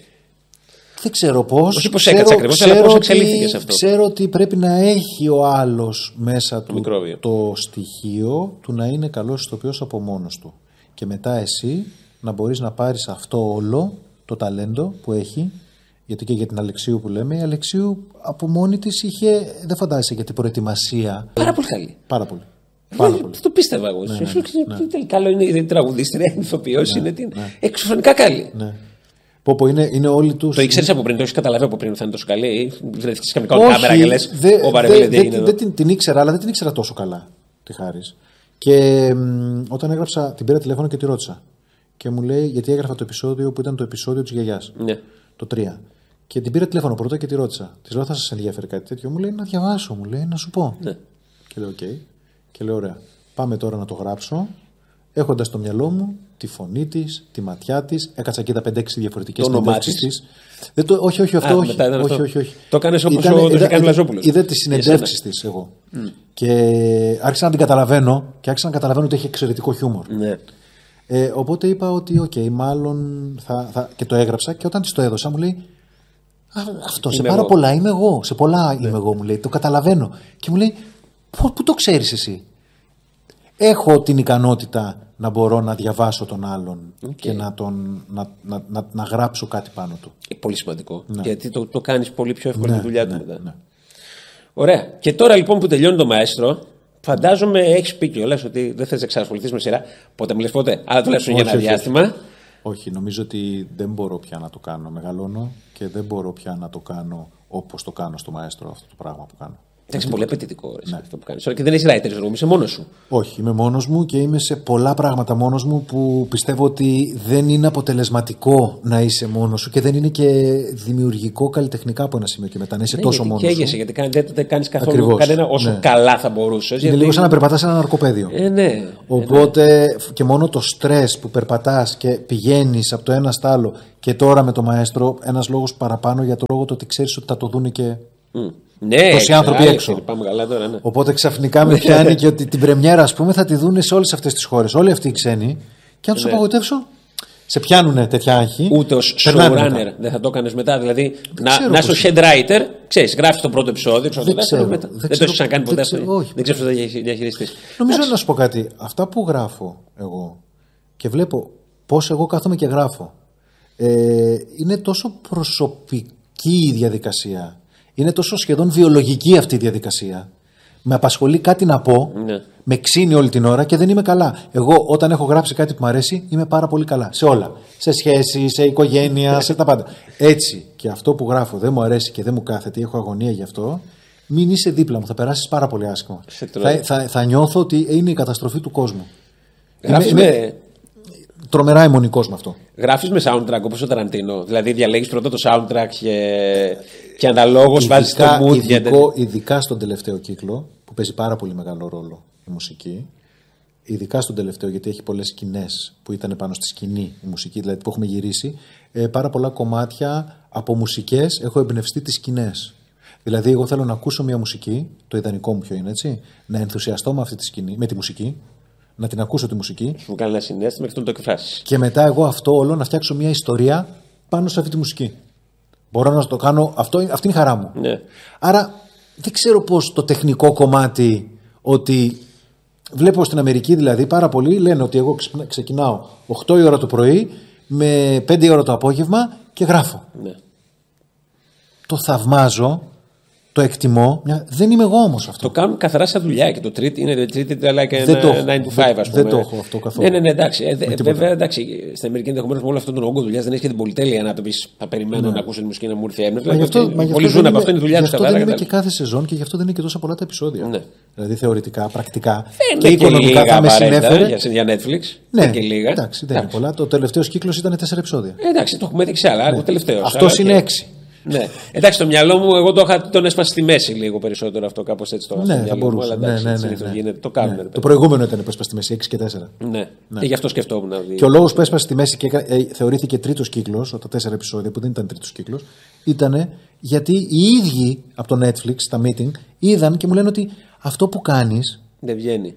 δεν ξέρω πώς. Όχι πώς έκατσε ακριβώς, αλλά πώς εξελίχθηκες αυτό. Ξέρω ότι πρέπει να έχει ο άλλος μέσα του το, το στοιχείο του να είναι καλός ηθοποιός από μόνος του. Και μετά εσύ να μπορείς να πάρεις αυτό όλο το ταλέντο που έχει. Γιατί και για την Αλεξίου που λέμε, η Αλεξίου από μόνη της είχε, δεν φαντάζεσαι για την προετοιμασία. Πάρα πολύ καλή. Πάρα πολύ. Πάρα πολύ. Το πίστευα εγώ. Ναι, ναι, ναι. Τελικά είναι η τραγουδίστρια, η ηθοποιός, ναι, είναι ναι. εξωφρενικά καλή. Ναι. Πω, πω, είναι, είναι όλοι τους... Το ήξερες από πριν, το έχεις καταλάβει από πριν ότι θα είναι τόσο καλή. Βρεθήκες καμικά κάμερα και λες όπα ρε δεν είναι. Δεν την ήξερα, αλλά δεν την ήξερα τόσο καλά, τη χάρης. Και μ, όταν έγραψα, την πήρα τηλέφωνο και τη ρώτησα. Και μου λέει, γιατί έγραφα το επεισόδιο που ήταν το επεισόδιο της γιαγιάς. Ναι. Το τρία. Και την πήρα τηλέφωνο πρώτα και τη ρώτησα. Τη λέω, θα σας ενδιαφέρει κάτι τέτοιο? Μου λέει, να διαβάσω, μου λέει, να σου πω. Ναι. Και λέω, οκ. Okay. Και λέω, ωραία. Πάμε τώρα να το γράψω. Έχοντας στο μυαλό μου τη φωνή της, τη ματιά της, έκατσα και τα πέντε έξι διαφορετικές συνεντεύξεις της. Δεν το, όχι, όχι, αυτό, Α, όχι, όχι, αυτό. όχι, όχι. Το κάνεις όπως ήταν, το είχε κάνει ο Λαζόπουλος. Είδα τις συνεντεύξεις της εγώ. Mm. Και άρχισα να την καταλαβαίνω και άρχισα να καταλαβαίνω ότι έχει εξαιρετικό χιούμορ. Ναι. Ε, οπότε είπα ότι, οκ, okay, μάλλον θα, θα. Και το έγραψα και όταν της το έδωσα μου λέει, Αυτό, σε πάρα εγώ. πολλά είμαι εγώ. Σε πολλά ναι. είμαι εγώ, μου λέει. Το καταλαβαίνω. Και μου λέει, πού το ξέρεις εσύ? Έχω την ικανότητα να μπορώ να διαβάσω τον άλλον okay. και να, τον, να, να, να, να γράψω κάτι πάνω του. Πολύ σημαντικό. Ναι. Γιατί το, το κάνεις πολύ πιο εύκολα ναι, τη δουλειά ναι, του μετά. Ναι. Ωραία. Και τώρα λοιπόν που τελειώνει το μαέστρο, φαντάζομαι έχεις πει κιόλας ότι δεν θες να ξανασχοληθείς με σειρά. Πότε μου λες πότε, αλλά τουλάχιστον για ένα όχι, διάστημα. Όχι. όχι, νομίζω ότι δεν μπορώ πια να το κάνω. Μεγαλώνω και δεν μπορώ πια να το κάνω όπως το κάνω στο μαέστρο αυτό το πράγμα που κάνω. Εντάξει, πολύ απαιτητικό ναι. αυτό που κάνεις. Και δεν έχεις writer's room, είσαι μόνος σου. Όχι, είμαι μόνος μου και είμαι σε πολλά πράγματα μόνος μου που πιστεύω ότι δεν είναι αποτελεσματικό να είσαι μόνος σου και δεν είναι και δημιουργικό καλλιτεχνικά από ένα σημείο και μετά να είσαι ναι, τόσο γιατί μόνος καίγεσαι, σου. Γιατί δεν, δεν κάνεις καθόλου Ακριβώς, κανένα όσο ναι. καλά θα μπορούσες. Είναι γιατί... λίγο σαν να περπατάς σε ένα ναρκοπαίδιο. Ε, ναι, Οπότε ε, ναι. και μόνο το στρες που περπατάς και πηγαίνεις από το ένα στο άλλο και τώρα με το μαέστρο, ένας λόγος παραπάνω για το λόγο το ότι ξέρεις ότι θα το δούνε και. Mm. Ναι, τόσοι άνθρωποι έξω. Πάμε καλά τώρα, ναι. Οπότε ξαφνικά με πιάνει και ότι την πρεμιέρα, ας πούμε, θα τη δουν σε όλες αυτές τις χώρες. Όλοι αυτοί οι ξένοι. Και αν τους ναι. απογοητεύσω, σε πιάνουνε τέτοια άγχη. Ούτε ως showrunner δεν θα το έκανες μετά. Δηλαδή να, να είσαι ο head writer, ξέρεις, γράφεις το πρώτο επεισόδιο, ξέρω, δεν, δεν, ξέρω, μετά. δεν, δεν ξέρω, το έχεις ξανακάνει ποτέ. Δεν, ξέρω, όχι, δεν ξέρεις πώς θα διαχειριστείς. Νομίζω να σου πω κάτι. Αυτά που γράφω εγώ και βλέπω πώς εγώ κάθομαι και γράφω, ε, είναι τόσο προσωπική η διαδικασία. Είναι τόσο σχεδόν βιολογική αυτή η διαδικασία. Με απασχολεί κάτι να πω, ναι. με ξύνει όλη την ώρα και δεν είμαι καλά. Εγώ όταν έχω γράψει κάτι που μου αρέσει είμαι πάρα πολύ καλά. Σε όλα. Σε σχέση, σε οικογένεια, σε τα πάντα. Έτσι και αυτό που γράφω δεν μου αρέσει και δεν μου κάθεται, έχω αγωνία γι' αυτό, μην είσαι δίπλα μου, θα περάσεις πάρα πολύ άσχημα. Θα, θα, θα νιώθω ότι είναι η καταστροφή του κόσμου. Γράφεις με... με... Τρομερά αιμονικός με αυτό. Γράφεις με soundtrack όπως ο Ταραντίνο. Δηλαδή διαλέγεις πρώτα το soundtrack και, και αναλόγως βάζεις το mood. Ειδικό, ειδικά στον τελευταίο κύκλο που παίζει πάρα πολύ μεγάλο ρόλο η μουσική. Ειδικά στον τελευταίο, γιατί έχει πολλές σκηνές που ήταν πάνω στη σκηνή η μουσική, δηλαδή που έχουμε γυρίσει. Ε, πάρα πολλά κομμάτια από μουσικές έχω εμπνευστεί τις σκηνές. Δηλαδή, εγώ θέλω να ακούσω μια μουσική, το ιδανικό μου ποιο είναι, έτσι, να ενθουσιαστώ με αυτή τη σκηνή, με τη μουσική. Να την ακούσω τη μουσική. Μου κάνει ένα συνέστημα και να το εκφράσει. Και μετά εγώ αυτό όλο να φτιάξω μια ιστορία πάνω σε αυτή τη μουσική. Μπορώ να το κάνω. Αυτό, αυτή είναι η χαρά μου. Ναι. Άρα δεν ξέρω πώς το τεχνικό κομμάτι, ότι βλέπω στην Αμερική δηλαδή πάρα πολλοί λένε ότι εγώ ξεκινάω οκτώ η ώρα το πρωί με πέντε η ώρα το απόγευμα και γράφω. Ναι. Το θαυμάζω. Το εκτιμώ. Δεν είμαι εγώ όμως αυτό. Το κάνουν καθαρά σαν δουλειά και το τρίτη είναι treated like a nine to five, ας πούμε. Δεν το έχω αυτό καθόλου. Ναι, ναι, ναι, εντάξει. Ε, βέβαια, εντάξει. Στην Αμερική ενδεχομένως με όλο αυτόν τον όγκο δουλειά δεν έχει και την πολυτέλεια να το πει. Θα περιμένω ναι. να ακούσω τη μουσική να μου έρθει έμπνευση. Πολλοί ζουν από αυτό, είναι η δουλειά του. Αυτό δεν είναι και κάθε σεζόν και γι' αυτό δεν είναι και τόσα πολλά τα επεισόδια. Ναι. Δηλαδή θεωρητικά, πρακτικά και οικονομικά θα με συνέφερε. Για Netflix. Ναι, και λίγα. Εντάξει, δεν είναι πολλά. Το τελευταίο κύκλο ήταν τέσσερα επεισόδια. Εντάξει, το έχουμε δει σε άλλα. Αυτό είναι έξι. Ναι. Εντάξει, το μυαλό μου, εγώ το είχα, τον έσπασα στη μέση λίγο περισσότερο αυτό, κάπως έτσι το είχα. Ναι, θα μπορούσε. Αλλά εντάξει, ναι, ναι, ναι, ναι, γίνεται, το κάνουμε. Ναι. Το προηγούμενο ήταν που έσπασε στη μέση, έξι και τέσσερα. Ναι, ναι. Και γι' αυτό σκεφτόμουν. Να δει. Και ο λόγος που έσπασε στη μέση και ε, θεωρήθηκε τρίτος κύκλος, τα τέσσερα επεισόδια που δεν ήταν τρίτος κύκλος, ήταν γιατί οι ίδιοι από το Netflix, τα meeting, είδαν και μου λένε ότι αυτό που κάνεις. Δεν βγαίνει.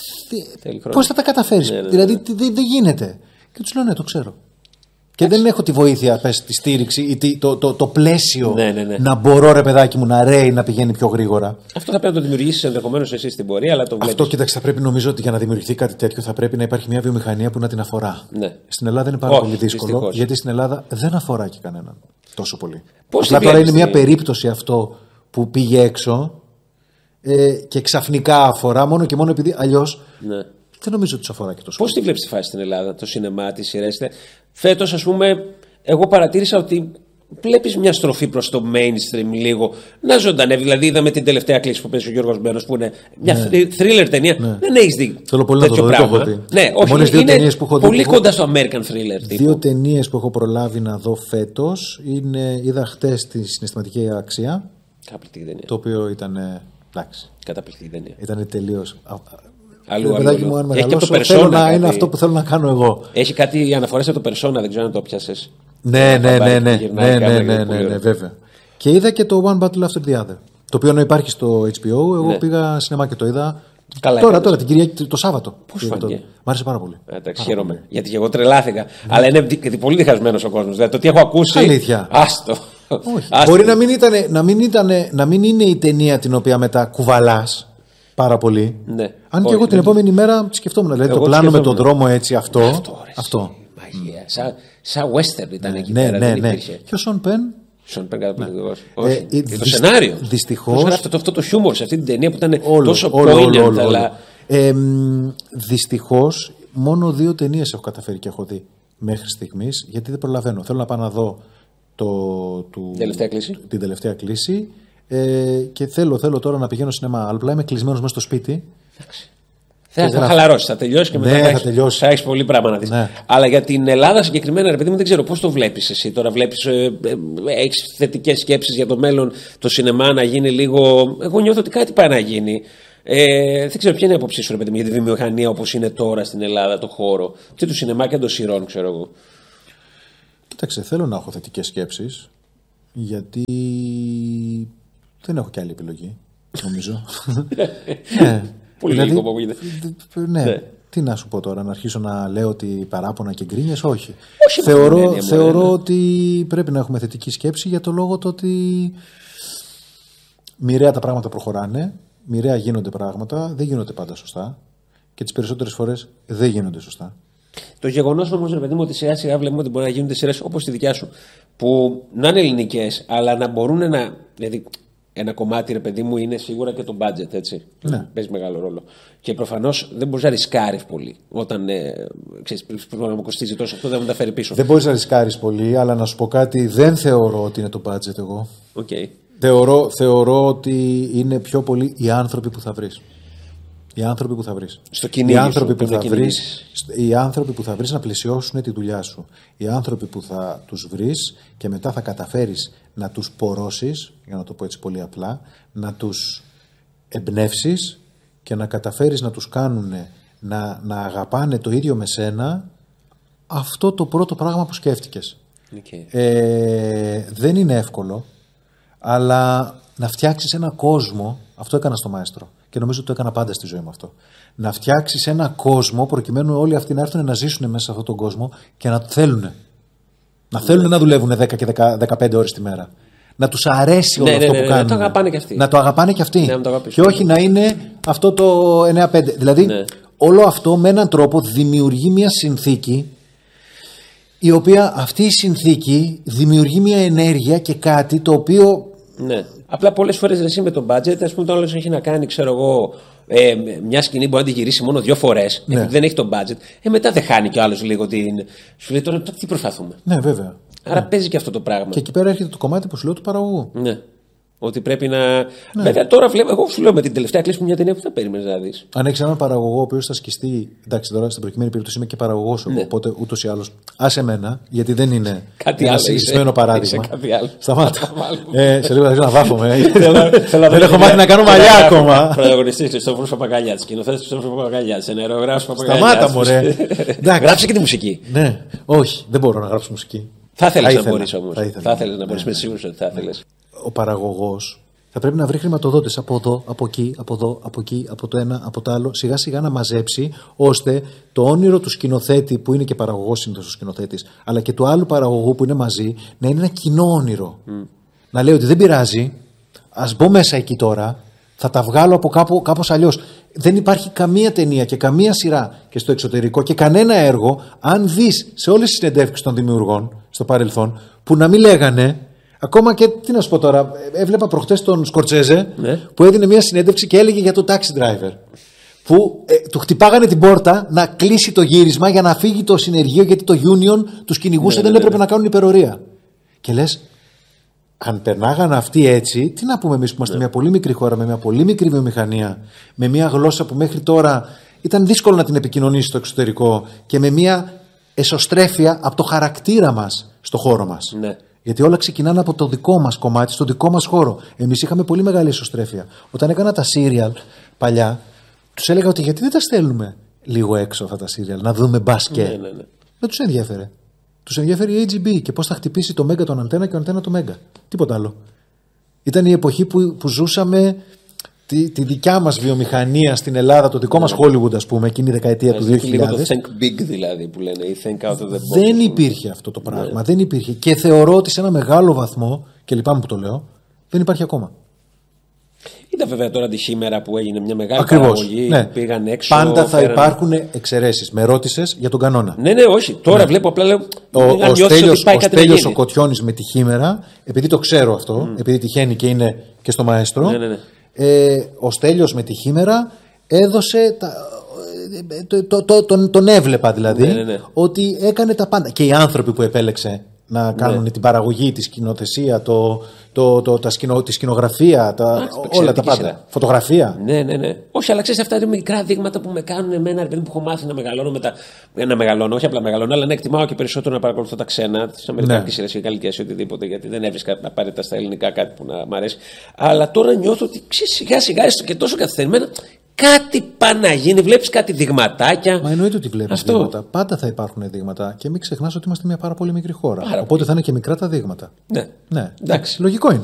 Πώς θα τα καταφέρεις, ναι, ναι, δηλαδή ναι. δεν δε γίνεται. Και τους λέω ναι, το ξέρω. Και Άξι. δεν έχω τη βοήθεια, πες, τη στήριξη ή το, το, το πλαίσιο ναι, ναι, ναι. να μπορώ, ρε παιδάκι μου, να ρέει, να πηγαίνει πιο γρήγορα. Αυτό θα πρέπει να το δημιουργήσεις ενδεχομένως εσύ στην πορεία, αλλά το βλέπεις. Αυτό, κοίταξε, θα πρέπει νομίζω ότι για να δημιουργηθεί κάτι τέτοιο θα πρέπει να υπάρχει μια βιομηχανία που να την αφορά. Ναι. Στην Ελλάδα είναι πάρα Όχι, πολύ δύσκολο, δυστυχώς. γιατί στην Ελλάδα δεν αφορά και κανέναν τόσο πολύ. Πώς Απλά τώρα είναι μια περίπτωση αυτό που πήγε έξω ε, και ξαφνικά αφορά μόνο και μόνο επειδή αλλιώς. Ναι. Δεν νομίζω ότι του αφορά και τόσο. Πώς τη βλέπεις τη φάση στην Ελλάδα, το σινεμά, τις σειρές? Φέτος, ας πούμε, εγώ παρατήρησα ότι βλέπεις μια στροφή προς το mainstream λίγο να ζωντανεύει. Δηλαδή, είδαμε την τελευταία κλίση που παίζει ο Γιώργος Μπένος, που είναι μια ναι. thriller ταινία. Ναι. Δεν έχεις δει. Θέλω πολύ τέτοιο να το δω. Πράγμα. Ναι, όχι, μόνες δύο είναι που έχω πολύ δει, κοντά στο American thriller. Δύο ταινίες που έχω προλάβει να δω φέτος είναι, είδα χτες τη Συναισθηματική Αξία. Καταπληκτική ταινία. Το οποίο ήταν. Εντάξει. Καταπληκτική ταινία. Ήταν τελείως. Αλλού, αλλού, αλλού. Μου, αν έχει και το persona, θέλω να κάτι... είναι αυτό που θέλω να κάνω εγώ. Έχει κάτι αναφορές από το persona, δεν ξέρω αν το πιάσες. Ναι, ναι, ναι, ναι, ναι, ναι, ναι, ναι, ναι, βέβαια. Και είδα και το One Battle After the Other. Το οποίο υπάρχει στο έιτς μπι ο. Εγώ ναι. πήγα σινεμά και το είδα. Καλά, τώρα, τώρα, την Κυριακή, το Σάββατο. Πώς φάνηκε? Μ' άρεσε πάρα πολύ. Εντάξει, χαίρομαι. Γιατί και εγώ τρελάθηκα. Ναι. Αλλά είναι πολύ διχασμένος ο κόσμος. Δηλαδή το τι έχω ακούσει. Αλήθεια. Άστο. Όχι. Μπορεί να μην, ήτανε, να, μην ήτανε, να μην είναι η ταινία την οποία μετά κουβαλάς πάρα πολύ. Ναι. Αν και εγώ την επόμενη μέρα σκεφτόμουν. Δηλαδή εγώ το πλάνο με τον δρόμο έτσι αυτό. Αυτό. αυτό. Μαγεία. Σαν σα western ήταν εκεί ναι, πέρα. Ναι, δεν ναι. υπήρχε. Και ο Σον Πεν. Σον Πεν καταπληκτικός. Ε, ε, το δυσ... σενάριο. Δυστυχώς. Αυτό, αυτό το χιούμορ σε αυτή την ταινία που ήταν όλο, τόσο όλο, poignant. όλο, όλο, αλλά... όλο. Ε, δυστυχώς μόνο δύο ταινίες έχω καταφέρει και έχω δει μέχρι στιγμής, γιατί δεν προλαβαίνω. Θέλω να πάω να δω το, του, τελευταία κλίση. την τελευταία κλίση ε, και θέλω, θέλω τώρα να πηγαίνω σινεμά. Αλλά απλά είμαι κλεισμένος μέσα στο σπίτι. Θα, θα χαλαρώσει, θα τελειώσει και μετά ναι, θα, θα, τελειώσει. θα έχεις πολύ πράγμα να δεις. Ναι. Αλλά για την Ελλάδα συγκεκριμένα, ρε παιδί μου, δεν ξέρω πώς το βλέπεις εσύ τώρα. Βλέπεις, ε, ε, έχεις θετικές σκέψεις για το μέλλον, το σινεμά να γίνει λίγο. Εγώ νιώθω ότι κάτι πάει να γίνει. Ε, δεν ξέρω ποια είναι η άποψή σου, ρε παιδί μου, για τη βιομηχανία όπως είναι τώρα στην Ελλάδα, το χώρο. Και του σινεμά και των σειρών, ξέρω εγώ. Κοίταξε, θέλω να έχω θετικές σκέψεις, γιατί δεν έχω κι άλλη επιλογή, νομίζω. ναι. Πολύ δηλαδή, λίγο που γίνεται. Ναι. ναι. Τι να σου πω τώρα, να αρχίσω να λέω ότι παράπονα και γκρίνιες, όχι. όχι θεωρώ έννοια, θεωρώ ναι. ότι πρέπει να έχουμε θετική σκέψη για το λόγο το ότι μοιραία τα πράγματα προχωράνε, μοιραία γίνονται πράγματα, δεν γίνονται πάντα σωστά και τις περισσότερες φορές δεν γίνονται σωστά. Το γεγονός όμως, ρε παιδί μου, ότι σιγά σιγά βλέπουμε ότι μπορεί να γίνονται σειρές όπως τη δικιά σου, που να είναι ελληνικές, αλλά να μπορούν να. Δηλαδή, ένα κομμάτι, ρε παιδί μου, είναι σίγουρα και το budget, έτσι. Ναι. Παίζει μεγάλο ρόλο. Και προφανώς δεν μπορείς να ρισκάρεις πολύ. Όταν ε, ξέρεις, πρέπει να μου κοστίζει τόσο αυτό, δεν μου τα φέρει πίσω. Δεν μπορείς να ρισκάρεις πολύ, αλλά να σου πω κάτι, δεν θεωρώ ότι είναι το budget εγώ. Okay. Θεωρώ, θεωρώ ότι είναι πιο πολύ οι άνθρωποι που θα βρεις. Οι άνθρωποι που θα βρεις. Στο κυνήγι οι άνθρωποι σου, που θα να βρεις, οι άνθρωποι που θα βρεις να πλαισιώσουν τη δουλειά σου. Οι άνθρωποι που θα τους βρεις και μετά θα καταφέρεις να τους πορώσεις, για να το πω έτσι πολύ απλά, να τους εμπνεύσεις και να καταφέρεις να τους κάνουν να, να αγαπάνε το ίδιο με σένα, αυτό το πρώτο πράγμα που σκέφτηκες. Okay. Ε, δεν είναι εύκολο, αλλά να φτιάξεις ένα κόσμο, αυτό έκανα στο Μαέστρο και νομίζω ότι το έκανα πάντα στη ζωή μου αυτό. Να φτιάξεις ένα κόσμο προκειμένου όλοι αυτοί να έρθουν να ζήσουν μέσα σε αυτόν τον κόσμο και να θέλουν. Να θέλουν να δουλεύουν δέκα και δεκαπέντε ώρες τη μέρα. Να τους αρέσει όλο ναι, αυτό ναι, ναι, που κάνουν. Να το αγαπάνε και αυτοί. Να το αγαπάνε και αυτοί. Ναι, το και όχι να είναι αυτό το εννιά πέντε. Δηλαδή, ναι. όλο αυτό με έναν τρόπο δημιουργεί μια συνθήκη, η οποία αυτή η συνθήκη δημιουργεί μια ενέργεια και κάτι το οποίο. Ναι. Απλά πολλές φορές εσύ με το budget, ας πούμε, το άλλο έχει να κάνει, ξέρω εγώ, ε, μια σκηνή μπορεί να τη γυρίσει μόνο δύο φορές, ναι. επειδή δεν έχει το budget. Ε, μετά δεν χάνει κι ο άλλος λίγο την. Σου λέει τώρα τι προσπαθούμε. Ναι, βέβαια. Άρα ναι. παίζει και αυτό το πράγμα. Και εκεί πέρα έρχεται το κομμάτι που σου λέω του παραγωγού. Ναι. Ότι πρέπει να. Ναι. Βέβαια τώρα βλέπω, εγώ σου λέω με την τελευταία κλίση μια ταινία που θα περίμενε να δει. Αν έχει έναν παραγωγό ο οποίος θα σκιστεί. Εντάξει, τώρα στην προκειμένη περίπτωση είμαι και παραγωγός εγώ, ναι. οπότε ούτως ή άλλως. Άσε εμένα, γιατί δεν είναι κάτι ένα άλλο. συγκεκριμένο παράδειγμα. Κάτι άλλο. Σταμάτα. ε, σε λίγο θα αρχίσω να βάφομαι. Δεν έχω μάθει να κάνω μαλλιά ακόμα. Πρωταγωνιστής Χριστόφορος Παπαγκαλιάτης, σκηνοθέτης Χριστόφορος Παπαγκαλιάτης, ενεργογράφος Παπαγκαλιάτης. Σταμάτα, μωρέ. Γράψε και τη μουσική. Ναι, όχι, δεν μπορώ να γράψω μουσική. Θα ήθελες να μπορείς όμως. Θα ήθελες να μπορείς, είμαι σίγουρος ότι θα ήθελες. Ο παραγωγός θα πρέπει να βρει χρηματοδότες από εδώ, από εκεί, από εδώ, από εκεί, από το ένα, από το άλλο, σιγά σιγά να μαζέψει, ώστε το όνειρο του σκηνοθέτη, που είναι και παραγωγός συνήθως ο σκηνοθέτης, αλλά και του άλλου παραγωγού που είναι μαζί, να είναι ένα κοινό όνειρο. Mm. Να λέει ότι δεν πειράζει, ας μπω μέσα εκεί τώρα, θα τα βγάλω από κάπου, κάπως αλλιώς. Δεν υπάρχει καμία ταινία και καμία σειρά και στο εξωτερικό και κανένα έργο, αν δεις σε όλες τις συνεντεύξεις των δημιουργών στο παρελθόν, που να μην λέγανε. Ακόμα και, τι να σου πω τώρα, έβλεπα προχτές τον Σκορτσέζε, ναι. που έδινε μια συνέντευξη και έλεγε για το taxi driver. Που ε, του χτυπάγανε την πόρτα να κλείσει το γύρισμα για να φύγει το συνεργείο, γιατί το union τους κυνηγούσε, ναι, δεν ναι, έπρεπε ναι. να κάνουν υπερορία. Και λες, αν περνάγανε αυτοί έτσι, τι να πούμε εμείς που είμαστε ναι. μια πολύ μικρή χώρα, με μια πολύ μικρή βιομηχανία, με μια γλώσσα που μέχρι τώρα ήταν δύσκολο να την επικοινωνήσει στο εξωτερικό και με μια εσωστρέφεια από το χαρακτήρα μας στο χώρο μας. Ναι. Γιατί όλα ξεκινάνε από το δικό μας κομμάτι, στο δικό μας χώρο. Εμείς είχαμε πολύ μεγάλη εσωστρέφεια. Όταν έκανα τα serial παλιά, τους έλεγα ότι γιατί δεν τα στέλνουμε λίγο έξω αυτά τα serial, να δούμε μπάσκετ. Ναι, ναι, ναι. Δεν τους ενδιαφέρε. Τους ενδιαφέρει η έιτς τζι μπι και πώς θα χτυπήσει το Μέγκα τον αντένα και ο αντένα το Μέγκα. Τίποτα άλλο. Ήταν η εποχή που, που ζούσαμε τη, τη δικιά μας βιομηχανία στην Ελλάδα, το δικό μας Hollywood, ας πούμε, εκείνη η δεκαετία του δύο χιλιάδες. Το think big δηλαδή που λένε, ή think out of the box. Δεν υπήρχε αυτό το πράγμα. Ναι. Δεν υπήρχε. Και θεωρώ ότι σε ένα μεγάλο βαθμό, και λυπάμαι που το λέω, δεν υπάρχει ακόμα. Ήταν βέβαια τώρα τη σήμερα που έγινε μια μεγάλη Ακριβώς, παραγωγή, ναι. πήγαν έξω. Πάντα θα φέραν... υπάρχουν εξαιρέσεις. Με ρώτησες για τον κανόνα. Ναι, ναι, όχι. Τώρα ναι. βλέπω απλά λέω. Ο, ο Στέλιος ο, Στέλιος ο Κοτιώνης με τη Χήμερα, επειδή το ξέρω αυτό, mm. επειδή τυχαίνει και είναι και στο Μαέστρο, ναι, ναι, ναι. Ε, ο Στέλιος με τη Χήμερα έδωσε. Τα, το, το, το, τον, τον έβλεπα δηλαδή, ναι, ναι, ναι. ότι έκανε τα πάντα. Και οι άνθρωποι που επέλεξε να κάνουν ναι. την παραγωγή, τη σκηνοθεσία, το, το, το, τα σκηνο, τη σκηνογραφία, τα, Ά, όλα τα πάντα. Σειρά. Φωτογραφία. Ναι, ναι, ναι. Όχι, αλλά ξέρεις, αυτά είναι μικρά δείγματα που με κάνουν εμένα, επειδή που έχω μάθει να μεγαλώνω με τα. Να μεγαλώνω, όχι απλά μεγαλώνω, αλλά να εκτιμάω και περισσότερο να παρακολουθώ τα ξένα, τι αμερικανικές σειρές ή γαλλικές ή οτιδήποτε, γιατί δεν έβρισκα απαραίτητα στα ελληνικά κάτι που να μ' αρέσει. Αλλά τώρα νιώθω ότι ξέρεις, σιγά σιγά έστω και τόσο καθυστερημένα. Κάτι πάει να γίνει, βλέπεις κάτι δειγματάκια. Μα εννοείται ότι βλέπεις δείγματα. Πάντα θα υπάρχουν δείγματα. Και μην ξεχνάς ότι είμαστε μια πάρα πολύ μικρή χώρα. Πάρα Οπότε πολύ. Θα είναι και μικρά τα δείγματα. Ναι. ναι. Εντάξει. Λογικό είναι.